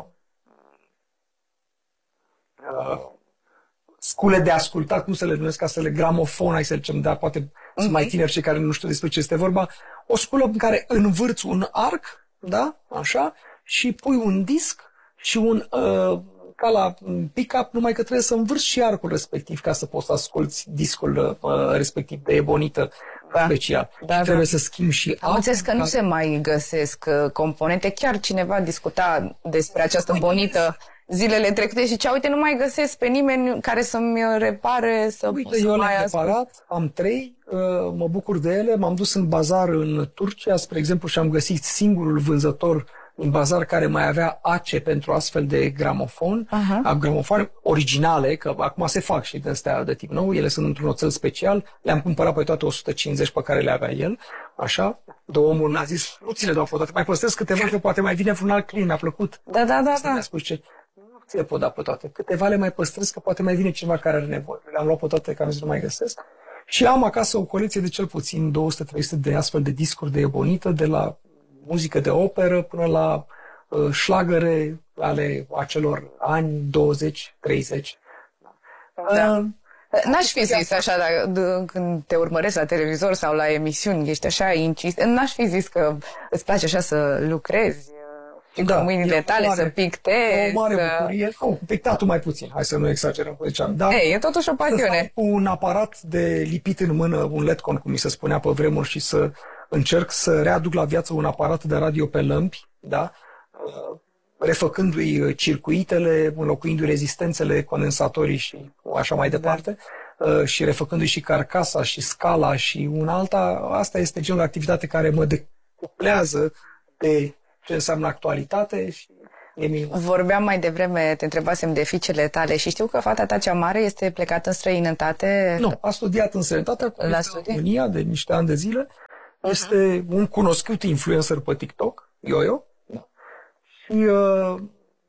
uh, scule de ascultat, cum să le numesc, ca să le gramofon, hai să le zicem, dar poate mm-hmm. sunt mai tineri cei care nu știu despre ce este vorba. O sculă în care învârți un arc, da, așa, și pui un disc și un, uh, ca la pick-up, numai că trebuie să învârți și arcul respectiv ca să poți să asculți discul uh, respectiv de ebonită, da, special. Da, trebuie da. să schimbi și am înțeles că ca... nu se mai găsesc uh, componente. Chiar cineva discuta despre această Uite, bonită zilele trecute și cea, uite, nu mai găsesc pe nimeni care să-mi repare, să Uite, să eu mai le-am reparat, am trei, uh, mă bucur de ele, m-am dus în bazar în Turcia, spre exemplu, și am găsit singurul vânzător în bazar care mai avea ace pentru astfel de gramofon, uh-huh. gramofoane originale, că acum se fac și de astea de tip nou, ele sunt într-un oțel special, le-am cumpărat pe toate o sută cincizeci pe care le avea el, așa, de omul n-a zis, nu ți le dau pe toate, mai păstrez câteva, că poate mai vine vreun alt client, mi-a plăcut. Da, da, da, da. Mi-a spus ce, nu ți le pot da pe toate, câteva le mai păstrez, că poate mai vine cineva care are nevoie. Le-am luat pe toate, că am zis, nu mai găsesc. Și am acasă o colecție de cel puțin două sute trei sute de astfel de discuri de ebonită, de la muzică de operă până la uh, șlagăre ale acelor ani douăzeci treizeci. Da. Uh, N-aș fi zis așa, dacă, când te urmăresc la televizor sau la emisiuni, ești așa insist, n-aș fi zis că îți place așa să lucrezi și da, cu mâinile tale, mare, să pictezi. O mare să... bucurie. Oh, pictatul mai puțin, hai să nu exagerăm cu ziceam. Dar Ei, e totuși o pasiune. Cu un aparat de lipit în mână, un Letcon, cum mi se spunea pe vremuri, și să încerc să readuc la viață un aparat de radio pe lămpi, da? refăcându-i circuitele, înlocuindu-i rezistențele, condensatorii și așa mai departe. uh, și refăcându-i și carcasa și scala și una alta, asta este genul de activitate care mă decuplează de ce înseamnă actualitate și e minunat. Vorbeam mai devreme, te întrebasem de fiicele tale și știu că fata ta cea mare este plecată în străinătate. Nu, a studiat în străinătate, acum La este în România de niște ani de zile. Este uh-huh. un cunoscut influencer pe TikTok, Yo-Yo, da. Și uh,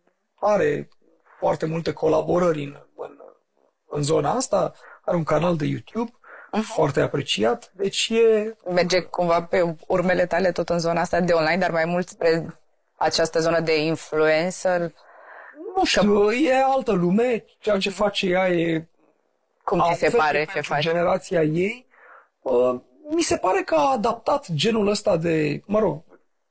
are foarte multe colaborări în, în, în zona asta, are un canal de YouTube uh-huh. foarte apreciat, deci e... Merge cumva pe urmele tale tot în zona asta de online, dar mai mult spre această zonă de influencer? Nu știu, e altă lume, ceea ce face ea e... Cum ți se pare ce face? Generația ei, uh, mi se pare că a adaptat genul ăsta de, mă rog,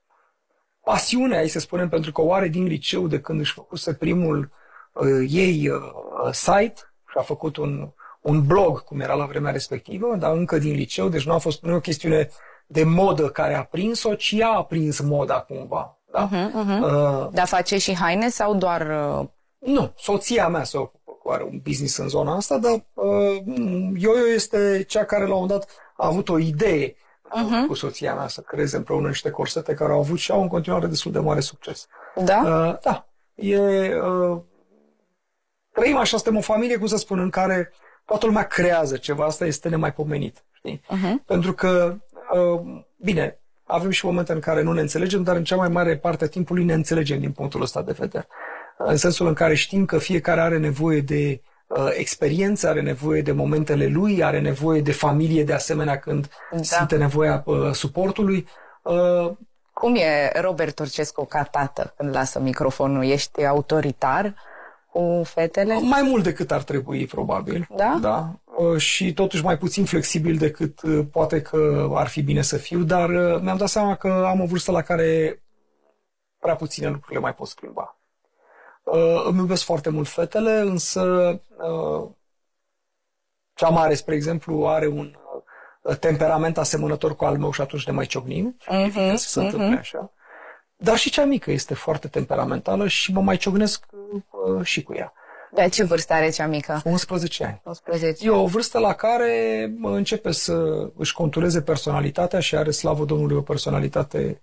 pasiune, hai să spunem, pentru că o are din liceu de când își făcuse primul uh, ei uh, site și a făcut un, un blog, cum era la vremea respectivă, dar încă din liceu, deci nu a fost nu e o chestiune de modă care a prins-o, ci ea a prins moda cumva. Da? Uh-huh, uh-huh. Uh, dar face și haine sau doar... Uh... Nu, soția mea se ocupă cu are un business în zona asta, dar uh, Yo-Yo este cea care la un moment dat a avut o idee uh-huh. cu soția mea să creeze împreună niște corsete care au avut și au în continuare destul de mare succes. Da? Uh, da. E, uh, trăim așa, suntem o familie, cum să spun, în care toată lumea creează ceva, asta este nemaipomenit. Știi? Uh-huh. Pentru că, uh, bine, avem și momente în care nu ne înțelegem, dar în cea mai mare parte a timpului ne înțelegem din punctul ăsta de vedere. În sensul în care știm că fiecare are nevoie de uh, experiență, are nevoie de momentele lui, are nevoie de familie de asemenea când da. simte nevoia uh, suportului. Uh, Cum e Robert Turcescu ca tată când lasă microfonul? Ești autoritar cu fetele? Mai mult decât ar trebui, probabil. Da? Da. Uh, și totuși mai puțin flexibil decât uh, poate că ar fi bine să fiu, dar uh, mi-am dat seama că am o vârstă la care prea puține lucruri le mai pot schimba. Uh, îmi iubesc foarte mult fetele, însă uh, cea mare, spre exemplu, are un uh, temperament asemănător cu al meu și atunci ne mai ciocnim. Uh-huh, să se uh-huh. întâmple așa. Dar și cea mică este foarte temperamentală și mă mai ciocnesc uh, și cu ea. De ce vârstă are cea mică? unsprezece ani. unsprezece. E o vârstă la care începe să își contureze personalitatea și are, slavă Domnului, o personalitate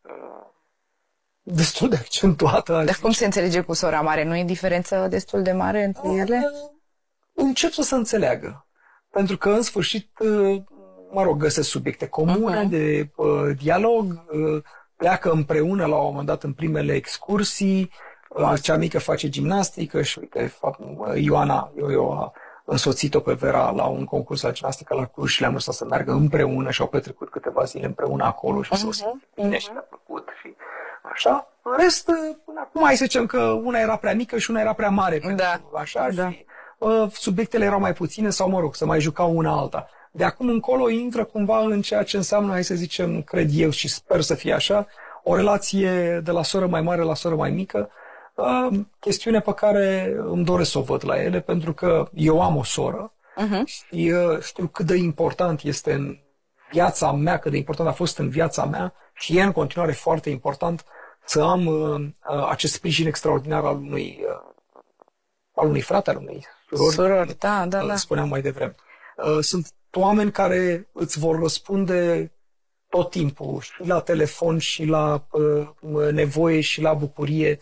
destul de accentuată. Dar cum se înțelege cu sora mare? Nu e diferență destul de mare între ele? Încep să se înțeleagă. Pentru că, în sfârșit, mă rog, găsesc subiecte comune uh-huh. de uh, dialog, uh, pleacă împreună la un moment dat în primele excursii, uh, cea mică face gimnastică și, uite, Ioana, eu, eu a însoțit-o pe Vera la un concurs la gimnastică la Cluj și le-am lăsat să meargă împreună și au petrecut câteva zile împreună acolo și uh-huh. s-au simțit bine uh-huh. și le-a plăcut și... Așa, în rest, până acum hai să zicem că una era prea mică și una era prea mare. Da. Așa, da. Și uh, subiectele erau mai puține sau, mă rog, să mai jucau una alta. De acum încolo intră cumva în ceea ce înseamnă, hai să zicem, cred eu și sper să fie așa, o relație de la soră mai mare la soră mai mică, uh, chestiune pe care îmi doresc să o văd la ele, pentru că eu am o soră uh-huh. și uh, știu cât de important este în viața mea, cât de important a fost în viața mea și e în continuare foarte important să am uh, acest sprijin extraordinar al unui, uh, al unui frate, al unei surori, surori da, da, uh, da. spuneam mai devreme. Uh, sunt oameni care îți vor răspunde tot timpul, și la telefon, și la uh, nevoie, și la bucurie.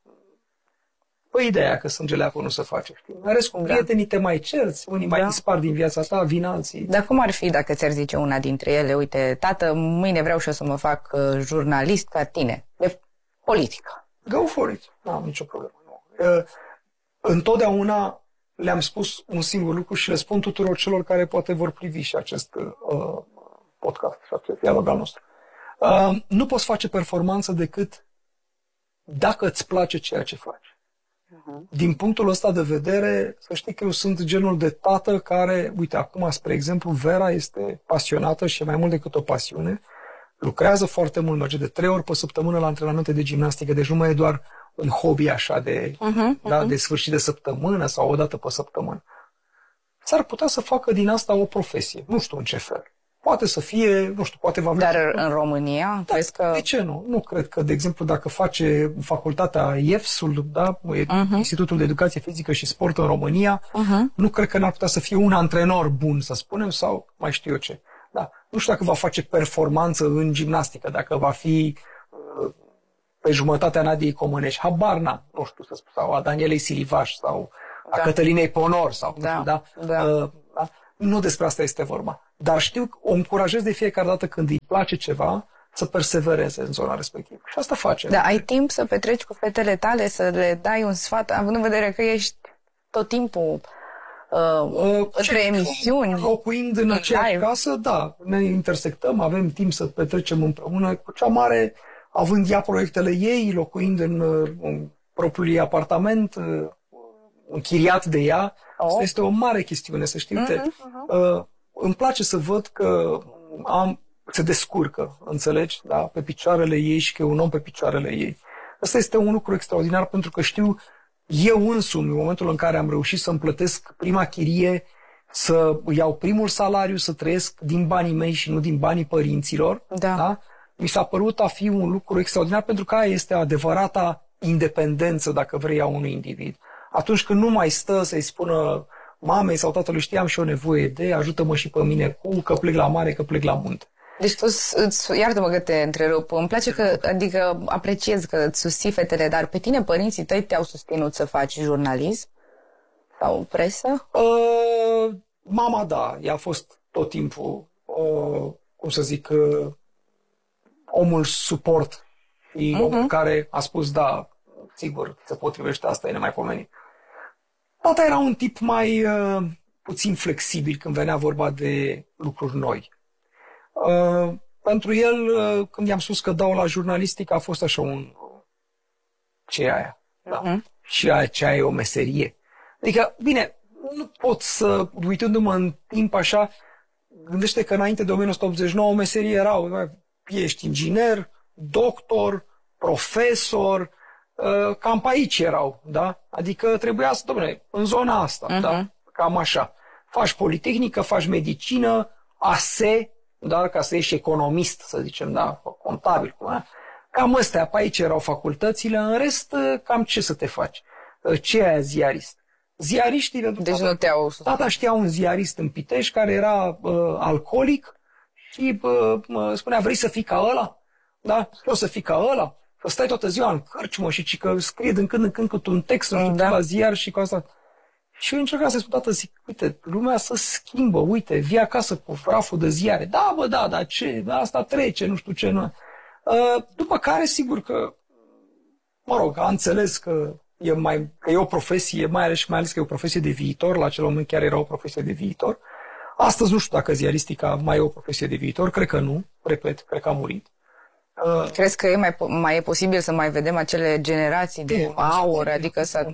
Păi ideea că sângele acolo nu se face. Știi? În rest, cu prietenii te mai cerți, unii mai da. dispar din viața ta, vin alții. Dar cum ar fi dacă ți-ar zice una dintre ele, uite, tată, mâine vreau și eu să mă fac uh, jurnalist ca tine, de politică. Go for it. Nu am nicio problemă. Nu. Uh, întotdeauna le-am spus un singur lucru și le spun tuturor celor care poate vor privi și acest uh, podcast și acest dialog al nostru. Uh, nu poți face performanță decât dacă îți place ceea ce faci. Uh-huh. Din punctul ăsta de vedere, să știi că eu sunt genul de tată care, uite, acum, spre exemplu, Vera este pasionată și mai mult decât o pasiune. Lucrează foarte mult, merge de trei ori pe săptămână la antrenamente de gimnastică, deci nu mai e doar un hobby așa de, uh-huh, da, uh-huh. de sfârșit de săptămână sau o dată pe săptămână. S-ar putea să facă din asta o profesie, nu știu în ce fel. poate să fie, nu știu, poate va vrea... Dar în România, da, crezi că... De ce nu? Nu cred că, de exemplu, dacă face facultatea I E F S-ul, da, uh-huh. Institutul de Educație Fizică și Sport în România, uh-huh. nu cred că n-ar putea să fie un antrenor bun, să spunem, sau mai știu eu ce. Da. Nu știu dacă va face performanță în gimnastică, dacă va fi uh, pe jumătatea Nadiei Comănești, habar n-am, nu știu să spun, sau a Danielei Silivaș, sau a da. Cătălinei Ponor, sau da. nu știu, da? Da. Uh, da? Nu despre asta este vorba. Dar știu că o încurajez de fiecare dată când îi place ceva să persevereze în zona respectivă. Și asta face. Da, ai timp să petreci cu fetele tale, să le dai un sfat, având în vedere că ești tot timpul uh, uh, între emisiuni. Locuind în aceeași live. Casă, da, ne intersectăm, avem timp să petrecem împreună cu cea mare, având ea proiectele ei, locuind în, în propriul ei apartament, închiriat de ea. Oh. Asta este o mare chestiune, să știi. Uh-huh, uh-huh. Uh, îmi place să văd că am, se descurcă, înțelegi, da, pe picioarele ei și că e un om pe picioarele ei. Asta este un lucru extraordinar pentru că știu eu însumi, în momentul în care am reușit să-mi plătesc prima chirie, să iau primul salariu, să trăiesc din banii mei și nu din banii părinților, da. Da? Mi s-a părut a fi un lucru extraordinar pentru că aia este adevărata independență, dacă vrei, a unui individ. Atunci când nu mai stă să-i spună mamei sau tatălui, știam și o nevoie de, ajută-mă și pe mine cu, că plec la mare, că plec la munte. Deci tu, iartă-mă că te întrerup, îmi place că, adică apreciez că îți susții fetele, dar pe tine părinții tăi te-au susținut să faci jurnalism sau presă? Uh, mama, da, ea a fost tot timpul, uh, cum să zic, uh, omul suport și uh-huh. omul care a spus, da, sigur, se potrivește asta, e nemaipomenit. Tata era un tip mai uh, puțin flexibil când venea vorba de lucruri noi. Uh, pentru el, uh, când i-am spus că dau la jurnalistică, a fost așa un... ce e aia? Da. Uh-huh. Și aia, ce aia e o meserie. Adică, bine, nu pot să, uitându-mă în timp așa, gândește că înainte de o mie nouă sute optzeci și nouă, o meserie erau, ești inginer, doctor, profesor, uh, cam pe aici erau, da? Adică trebuia să, dom'le, în zona asta, uh-huh. da? Cam așa. Faci politehnică, faci medicină, A S E, dar ca să ieși economist, să zicem, da, contabil, cum, cam astea, pe aici erau facultățile, în rest, cam ce să te faci? Ce e aia ziarist? Ziariștii, deci tata, nu te-au... Tata știa un ziarist în Pitești care era uh, alcoolic și uh, spunea, vrei să fii ca ăla? Da? Vreau să fii ca ăla? Să stai toată ziua în cărciumă și, și că scrie din când în când cu un text da. La ziar și cu asta. Și eu încercam să-i spun, tată, zic, uite, lumea se schimbă, uite, vii acasă cu raful de ziare. Da, bă, da, dar ce, asta trece, nu știu ce, nu. Uh, după care, sigur că, mă rog, a înțeles că e, mai, că e o profesie, mai ales, mai ales că e o profesie de viitor, la acel moment chiar era o profesie de viitor. Astăzi nu știu dacă ziaristica mai e o profesie de viitor, cred că nu, repet, cred că a murit. Uh, Crezi că e mai, mai e posibil să mai vedem acele generații de aur, adică să...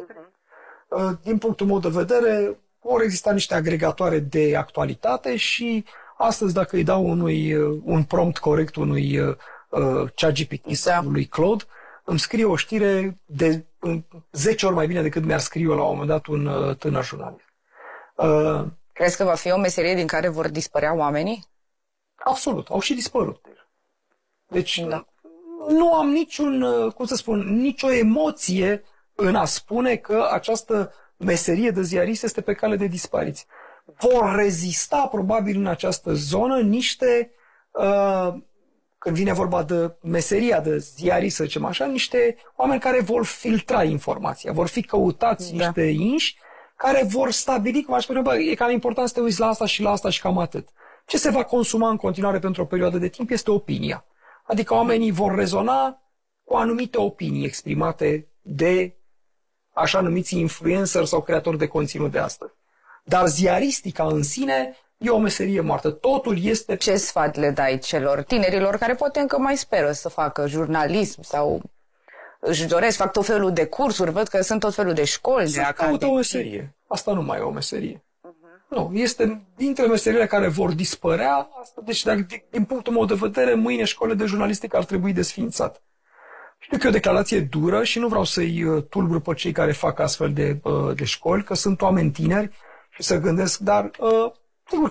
Din punctul meu de vedere, vor exista niște agregatoare de actualitate și astăzi, dacă îi dau unui, un prompt corect unui uh, ChatGPT sau da. Unui Claude, îmi scrie o știre de zece ori mai bine decât mi-ar scrie eu la un moment dat un uh, tânăr jurnalist. Uh, Crezi că va fi o meserie din care vor dispărea oamenii? Absolut, au și dispărut. Deci da. Nu am niciun, cum să spun, nicio emoție în a spune că această meserie de ziarist este pe cale de dispariție. Vor rezista probabil în această zonă niște, uh, când vine vorba de meseria de ziarist, să zicem așa, niște oameni care vor filtra informația, vor fi căutați da. Niște inși care vor stabili, cum aș spune, bă, e cam important să te uiți la asta și la asta și cam atât. Ce se va consuma în continuare pentru o perioadă de timp este opinia. Adică oamenii vor rezona cu anumite opinii exprimate de așa numiți influencer sau creatori de conținut de astăzi. Dar ziaristica în sine e o meserie moartă. Totul este... Ce sfat le dai celor tinerilor care poate încă mai speră să facă jurnalism sau își doresc, fac tot felul de cursuri, văd că sunt tot felul de școli. Să caută o meserie. Asta nu mai e o meserie. Uh-huh. Nu, este dintre meseriile care vor dispărea. Asta, deci, dacă, din punctul meu de vedere, mâine școlile de jurnalistică ar trebui desființate. Știu că e o declarație dură și nu vreau să-i tulbur pe cei care fac astfel de, de școli, că sunt oameni tineri și să gândesc, dar uh, sigur că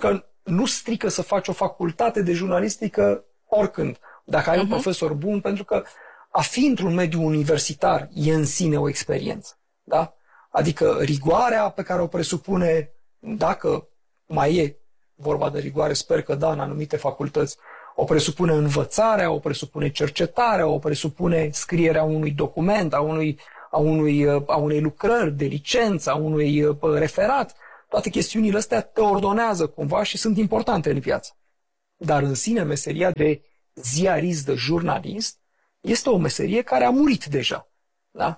nu strică să faci o facultate de jurnalistică oricând, dacă ai uh-huh. un profesor bun, pentru că a fi într-un mediu universitar e în sine o experiență. Da? Adică rigoarea pe care o presupune, dacă mai e vorba de rigoare, sper că da, în anumite facultăți, o presupune învățarea, o presupune cercetarea, o presupune scrierea unui document, a, unui, a, unui, a unei lucrări de licență, a unui referat. Toate chestiunile astea te ordonează cumva și sunt importante în viață. Dar în sine meseria de ziarist, de jurnalist, este o meserie care a murit deja. Da?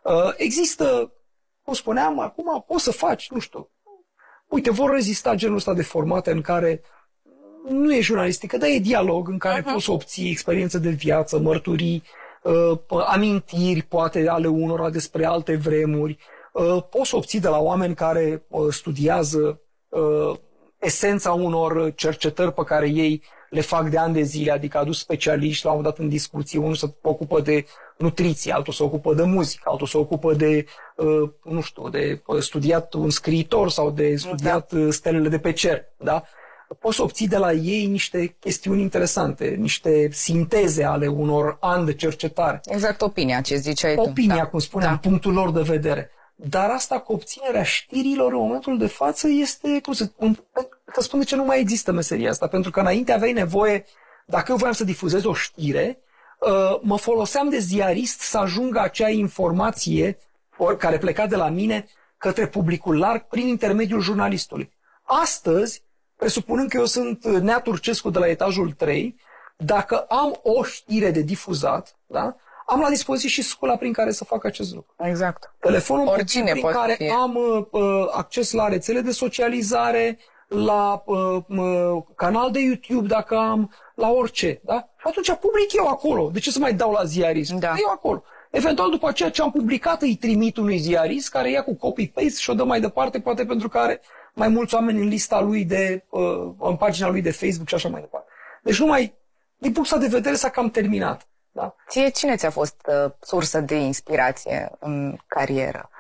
Există, cum spuneam, acum poți să faci, nu știu, uite, vor rezista genul ăsta de formate în care nu e jurnalistică, dar e dialog, în care uh-huh. poți să obții experiență de viață, mărturii, uh, amintiri, poate, ale unora despre alte vremuri. Uh, poți să obții de la oameni care uh, studiază uh, esența unor cercetări pe care ei le fac de ani de zile, adică adus specialiști la un moment dat în discuție, unul se ocupă de nutriție, altul se ocupă de muzică, altul se ocupă de, uh, nu știu, de studiat un scriitor sau de studiat da. stelele de pe cer, da? Poți să obții de la ei niște chestiuni interesante, niște sinteze ale unor ani de cercetare. Exact opinia, ce ziceai tu. Opinia, da. cum spuneam, da. punctul lor de vedere. Dar asta cu obținerea știrilor în momentul de față este, cum să, să spun de ce nu mai există meseria asta, pentru că înainte aveai nevoie, dacă eu voiam să difuzez o știre, mă foloseam de ziarist să ajungă acea informație care pleca de la mine către publicul larg prin intermediul jurnalistului. Astăzi, presupunând că eu sunt Nea Turcescu de la etajul trei, dacă am o știre de difuzat, da, am la dispoziție și scula prin care să fac acest lucru. Exact. Telefonul Oricine prin care fi. am uh, acces la rețele de socializare, la uh, uh, canal de YouTube, dacă am, la orice. Da? Și atunci public eu acolo. De ce să mai dau la ziarist? Da. Eu acolo. Eventual, după aceea ce am publicat, îi trimit unui ziarist care ia cu copy-paste și o dă mai departe, poate pentru că are mai mulți oameni în lista lui de, uh, în pagina lui de Facebook și așa mai departe. Deci numai, din punctul de vedere, s-a cam terminat. Da? Ție cine ți-a fost uh, sursă de inspirație în carieră?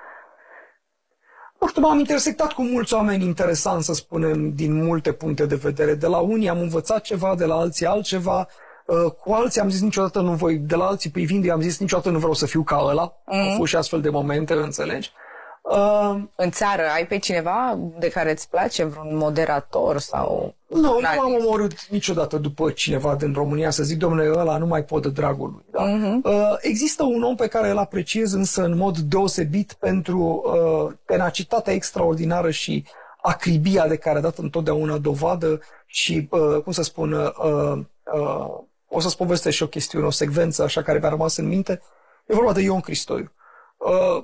Nu știu, m-am intersectat cu mulți oameni interesanți, să spunem, din multe puncte de vedere. De la unii am învățat ceva, de la alții altceva. Uh, cu alții am zis niciodată nu voi, de la alții privind, eu am zis niciodată nu vreau să fiu ca ăla. Mm. Au fost și astfel de momente, înțelegi? Uh, în țară ai pe cineva de care îți place, vreun moderator sau... Nu, nu m-am omorât niciodată după cineva din România să zic, domnule, ăla nu mai pot de dragul lui. Da? Uh-huh. Uh, există un om pe care îl apreciez însă în mod deosebit pentru uh, tenacitatea extraordinară și acribia de care a dat întotdeauna dovadă și, uh, cum să spun, uh, uh, o să-ți povestesc și o chestiune, o secvență așa care mi-a rămas în minte. E vorba de Ion Cristoiu. Uh,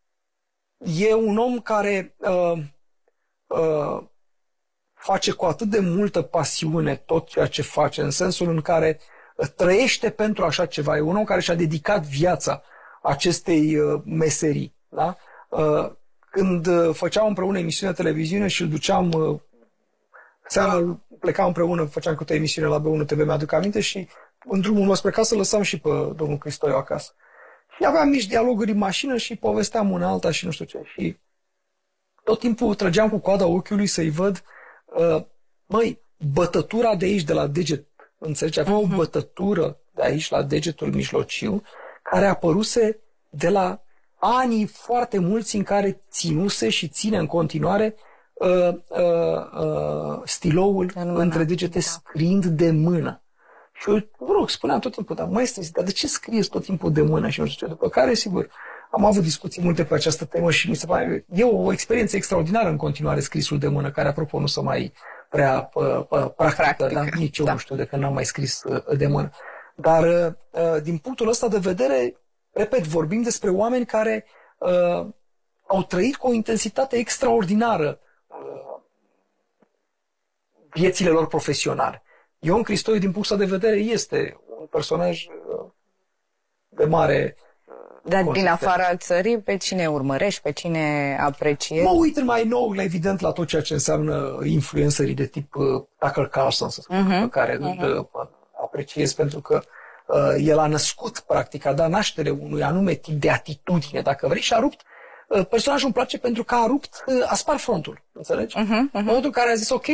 E un om care uh, uh, face cu atât de multă pasiune tot ceea ce face, în sensul în care trăiește pentru așa ceva. E un om care și-a dedicat viața acestei uh, meserii. Da? Uh, când uh, făceam împreună emisiune de televiziune și îl duceam, uh, seara plecam împreună, făceam câte emisiune la B unu T V, mi-aduc aminte, și în drumul meu spre casă lăsam și pe domnul Cristoiu acasă. Și aveam mici dialoguri în mașină și povesteam una alta și nu știu ce. Și tot timpul trăgeam cu coada ochiului să-i văd, uh, măi, bătătura de aici, de la deget, înțelegi? Avea uh-huh. o bătătură de aici, la degetul mijlociu, care apăruse de la anii foarte mulți în care ținuse și ține în continuare uh, uh, uh, stiloul între degete, da. Scriind de mână. Și eu, mă rog, spuneam tot timpul, dar maestre, dar de ce scrieți tot timpul de mână și nu știu ce? După care, sigur, am avut discuții multe pe această temă și mi se pare, e o experiență extraordinară în continuare scrisul de mână, care, apropo, nu se mai prea pă, pă, practică, dar nici eu da. nu știu de când n-am mai scris de mână. Dar, din punctul ăsta de vedere, repet, vorbim despre oameni care uh, au trăit cu o intensitate extraordinară uh, viețile lor profesionale. Ion Cristoiu, din punctul de vedere, este un personaj de mare... Dar din afara țării, pe cine urmărești, pe cine apreciezi? Mă uit mai nou, evident, la tot ceea ce înseamnă influencerii de tip uh, Tucker Carlson, să spun, uh-huh. pe care uh-huh. îl uh, apreciez, pentru că uh, el a născut, practic, a dat naștere unui anume tip de atitudine, dacă vrei, și a rupt. Uh, personajul îmi place pentru că a rupt, uh, a spart frontul, înțelegi? Uh-huh. Uh-huh. În momentul în care a zis, ok,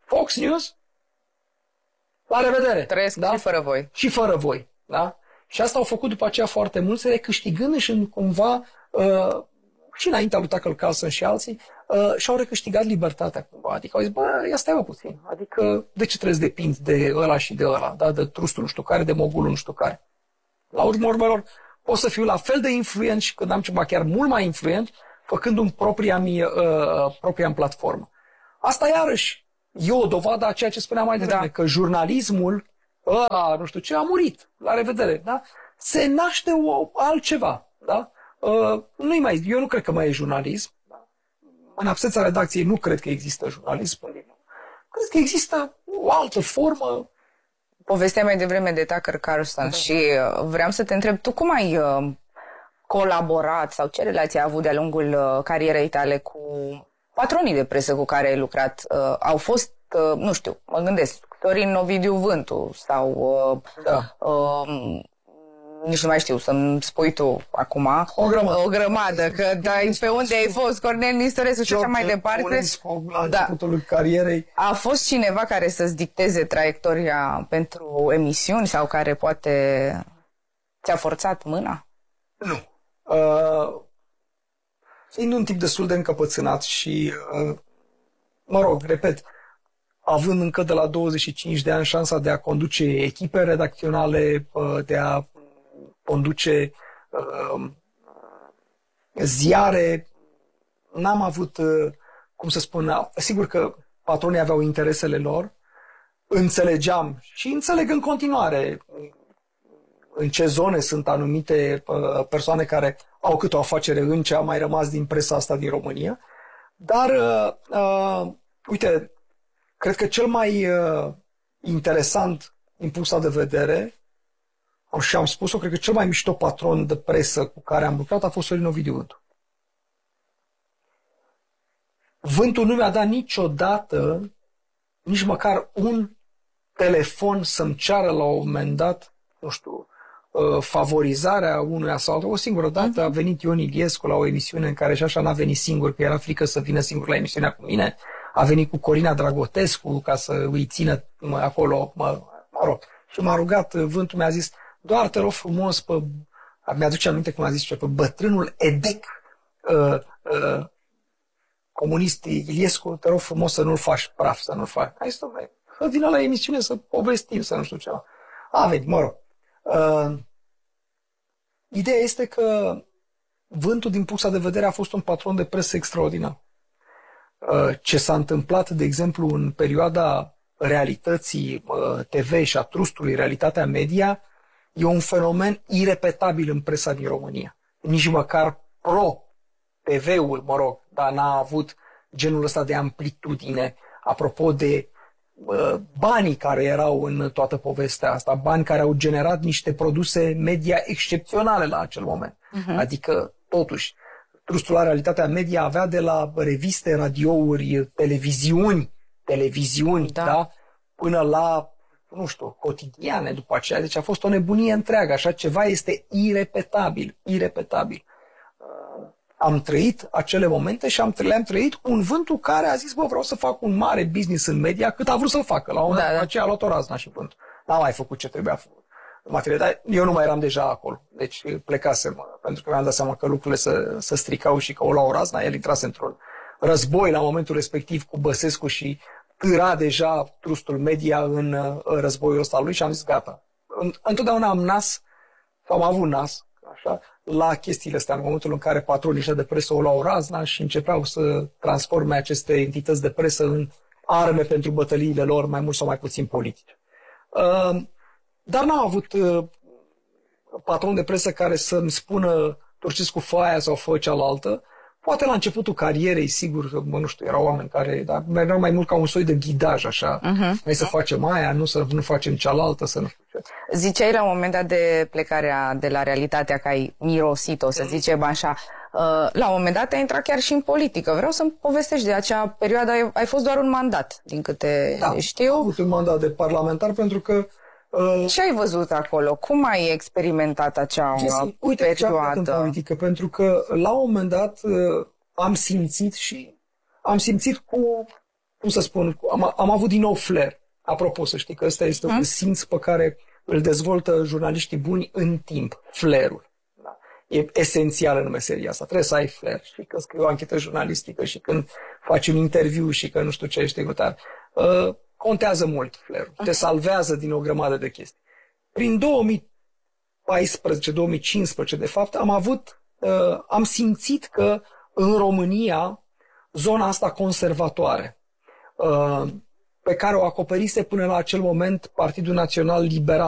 Fox News, la revedere. Trăiesc da? și fără voi. Și fără voi, da? Și asta au făcut după aceea foarte mulți, recâștigându-și în cumva, uh, și înaintea lui Tucker Carlson și alții, uh, și-au recâștigat libertatea cumva. Adică au zis, bă, ia stai mă puțin. Adică de ce trebuie să depinzi de ăla și de ăla, da? De trustul nu știu care, de mogulul nu știu care. La urmă urmelor, pot să fiu la fel de influent și când am ceva chiar mult mai influent, făcând-mi propria, mie, uh, propria platformă. Asta iarăși e o dovadă a ceea ce spuneam mai devreme, da. Că jurnalismul, ăla, nu știu ce, a murit. La revedere, da? Se naște o, altceva, da? Uh, nu-i mai, eu nu cred că mai e jurnalism. Da? În absența redacției nu cred că există jurnalism. Cred că există o altă formă. Povestea mai devreme de Tucker Carlson da. Și vreau să te întreb, tu cum ai uh, colaborat sau ce relație ai avut de-a lungul uh, carierei tale cu patronii de presă cu care ai lucrat? Uh, au fost, uh, nu știu, mă gândesc, Sorin Ovidiu Vântu sau uh, da. uh, nici nu mai știu să-mi spui tu acum o grămadă, o grămadă că dai pe unde ai fost, Cornel Nistorescu și așa mai departe. La începutul da. carierei. A fost cineva care să-ți dicteze traiectoria pentru emisiuni sau care poate ți-a forțat mâna? Nu. Uh, fiind un tip destul de încăpățânat și, uh, mă rog, repet, având încă de la douăzeci și cinci de ani șansa de a conduce echipe redacționale, uh, de a conduce uh, ziare, n-am avut, uh, cum să spun, sigur că patronii aveau interesele lor, înțelegeam și înțeleg în continuare în ce zone sunt anumite uh, persoane care au câte o afacere în ce a mai rămas din presa asta din România, dar uh, uh, uite, cred că cel mai uh, interesant din punctul de vedere, și am spus-o, cred că cel mai mișto patron de presă cu care am lucrat a fost Sorin Ovidiu Vântu. Vântu nu mi-a dat niciodată, nici măcar un telefon să-mi ceară la un moment dat, nu știu, favorizarea unuia sau altul. O singură dată a venit Ion Iliescu la o emisiune în care și așa n-a venit singur, că era frică să vină singur la emisiunea cu mine. A venit cu Corina Dragotescu ca să îi țină mă, acolo, mă, mă rog. Și m-a rugat, Vântu mi-a zis, doar te rog frumos, pe, mi-aduce aminte cum a zis, pe bătrânul Edec, uh, uh, comunist Iliescu, te rog frumos să nu-l faci praf, să nu-l faci. Hai să vină la emisiune să povestim, să nu știu ceva. A venit, mă rog. Uh, ideea este că Vântu, din punctul de vedere, a fost un patron de presă extraordinar. Uh, ce s-a întâmplat, de exemplu, în perioada realității uh, T V și a trustului Realitatea Media, e un fenomen irepetabil în presa din România. Nici măcar pro-T V-ul, mă rog, dar n-a avut genul ăsta de amplitudine. Apropo de uh, banii care erau în toată povestea asta, bani care au generat niște produse media excepționale la acel moment. Uh-huh. Adică, totuși, trustul la Realitatea Media avea de la reviste, radiouri, televiziuni, televiziuni, da, da până la, nu știu, cotidiane după aceea. Deci a fost o nebunie întreagă. Așa ceva este irepetabil, irepetabil. Uh, am trăit acele momente și am, le-am trăit cu un Vântu care a zis, bă, vreau să fac un mare business în media, cât a vrut să-l facă. La un moment dat, aceea a luat o razna și Vântu. N-a mai făcut ce trebuia făcut. Materie, dar eu nu mai eram deja acolo. Deci plecasem, pentru că mi-am dat seama că lucrurile se, se stricau și că o luau razna, el intrase într-un război la momentul respectiv cu Băsescu și târa deja trustul media în, în războiul ăsta lui și am zis gata. Întotdeauna am nas, sau am avut nas, așa, la chestiile astea, în momentul în care patronii ăștia de presă o luau razna și începeau să transforme aceste entități de presă în arme pentru bătăliile lor, mai mult sau mai puțin politice. Uh, dar n-am avut uh, patron de presă care să-mi spună turciți cu foaia sau fă cealaltă. Poate la începutul carierei, sigur, mă, nu știu, erau oameni care dar mergeau mai mult ca un soi de ghidaj, așa. Uh-huh. Hai să facem aia, nu să nu facem cealaltă, să nu știu ce. Ziceai la un moment dat de plecarea de la Realitatea că ai mirosit-o, să zicem așa. La un moment dat ai intrat chiar și în politică. Vreau să-mi povestești de acea perioadă. Ai, ai fost doar un mandat, din câte da, știu. am avut un mandat de parlamentar pentru că Uh, ce ai văzut acolo? Cum ai experimentat acea Jesse, uite perioadă? Ce am în politică, pentru că la un moment dat uh, am simțit și am simțit cu cum să spun, am, am avut din nou flair. Apropo, să știi că ăsta este un simț pe care îl dezvoltă jurnaliștii buni în timp, flair-ul. Da? E esențial în meseria asta. Trebuie să ai flair. Știi că scrii o anchetă jurnalistică și când faci un interviu și că nu știu ce ești egotar. Uh, contează mult flair-ul. Te salvează din o grămadă de chestii. Prin două mii paisprezece două mii cincisprezece, de fapt, am avut, uh, am simțit că în România zona asta conservatoare, uh, pe care o acoperise până la acel moment Partidul Național Liberal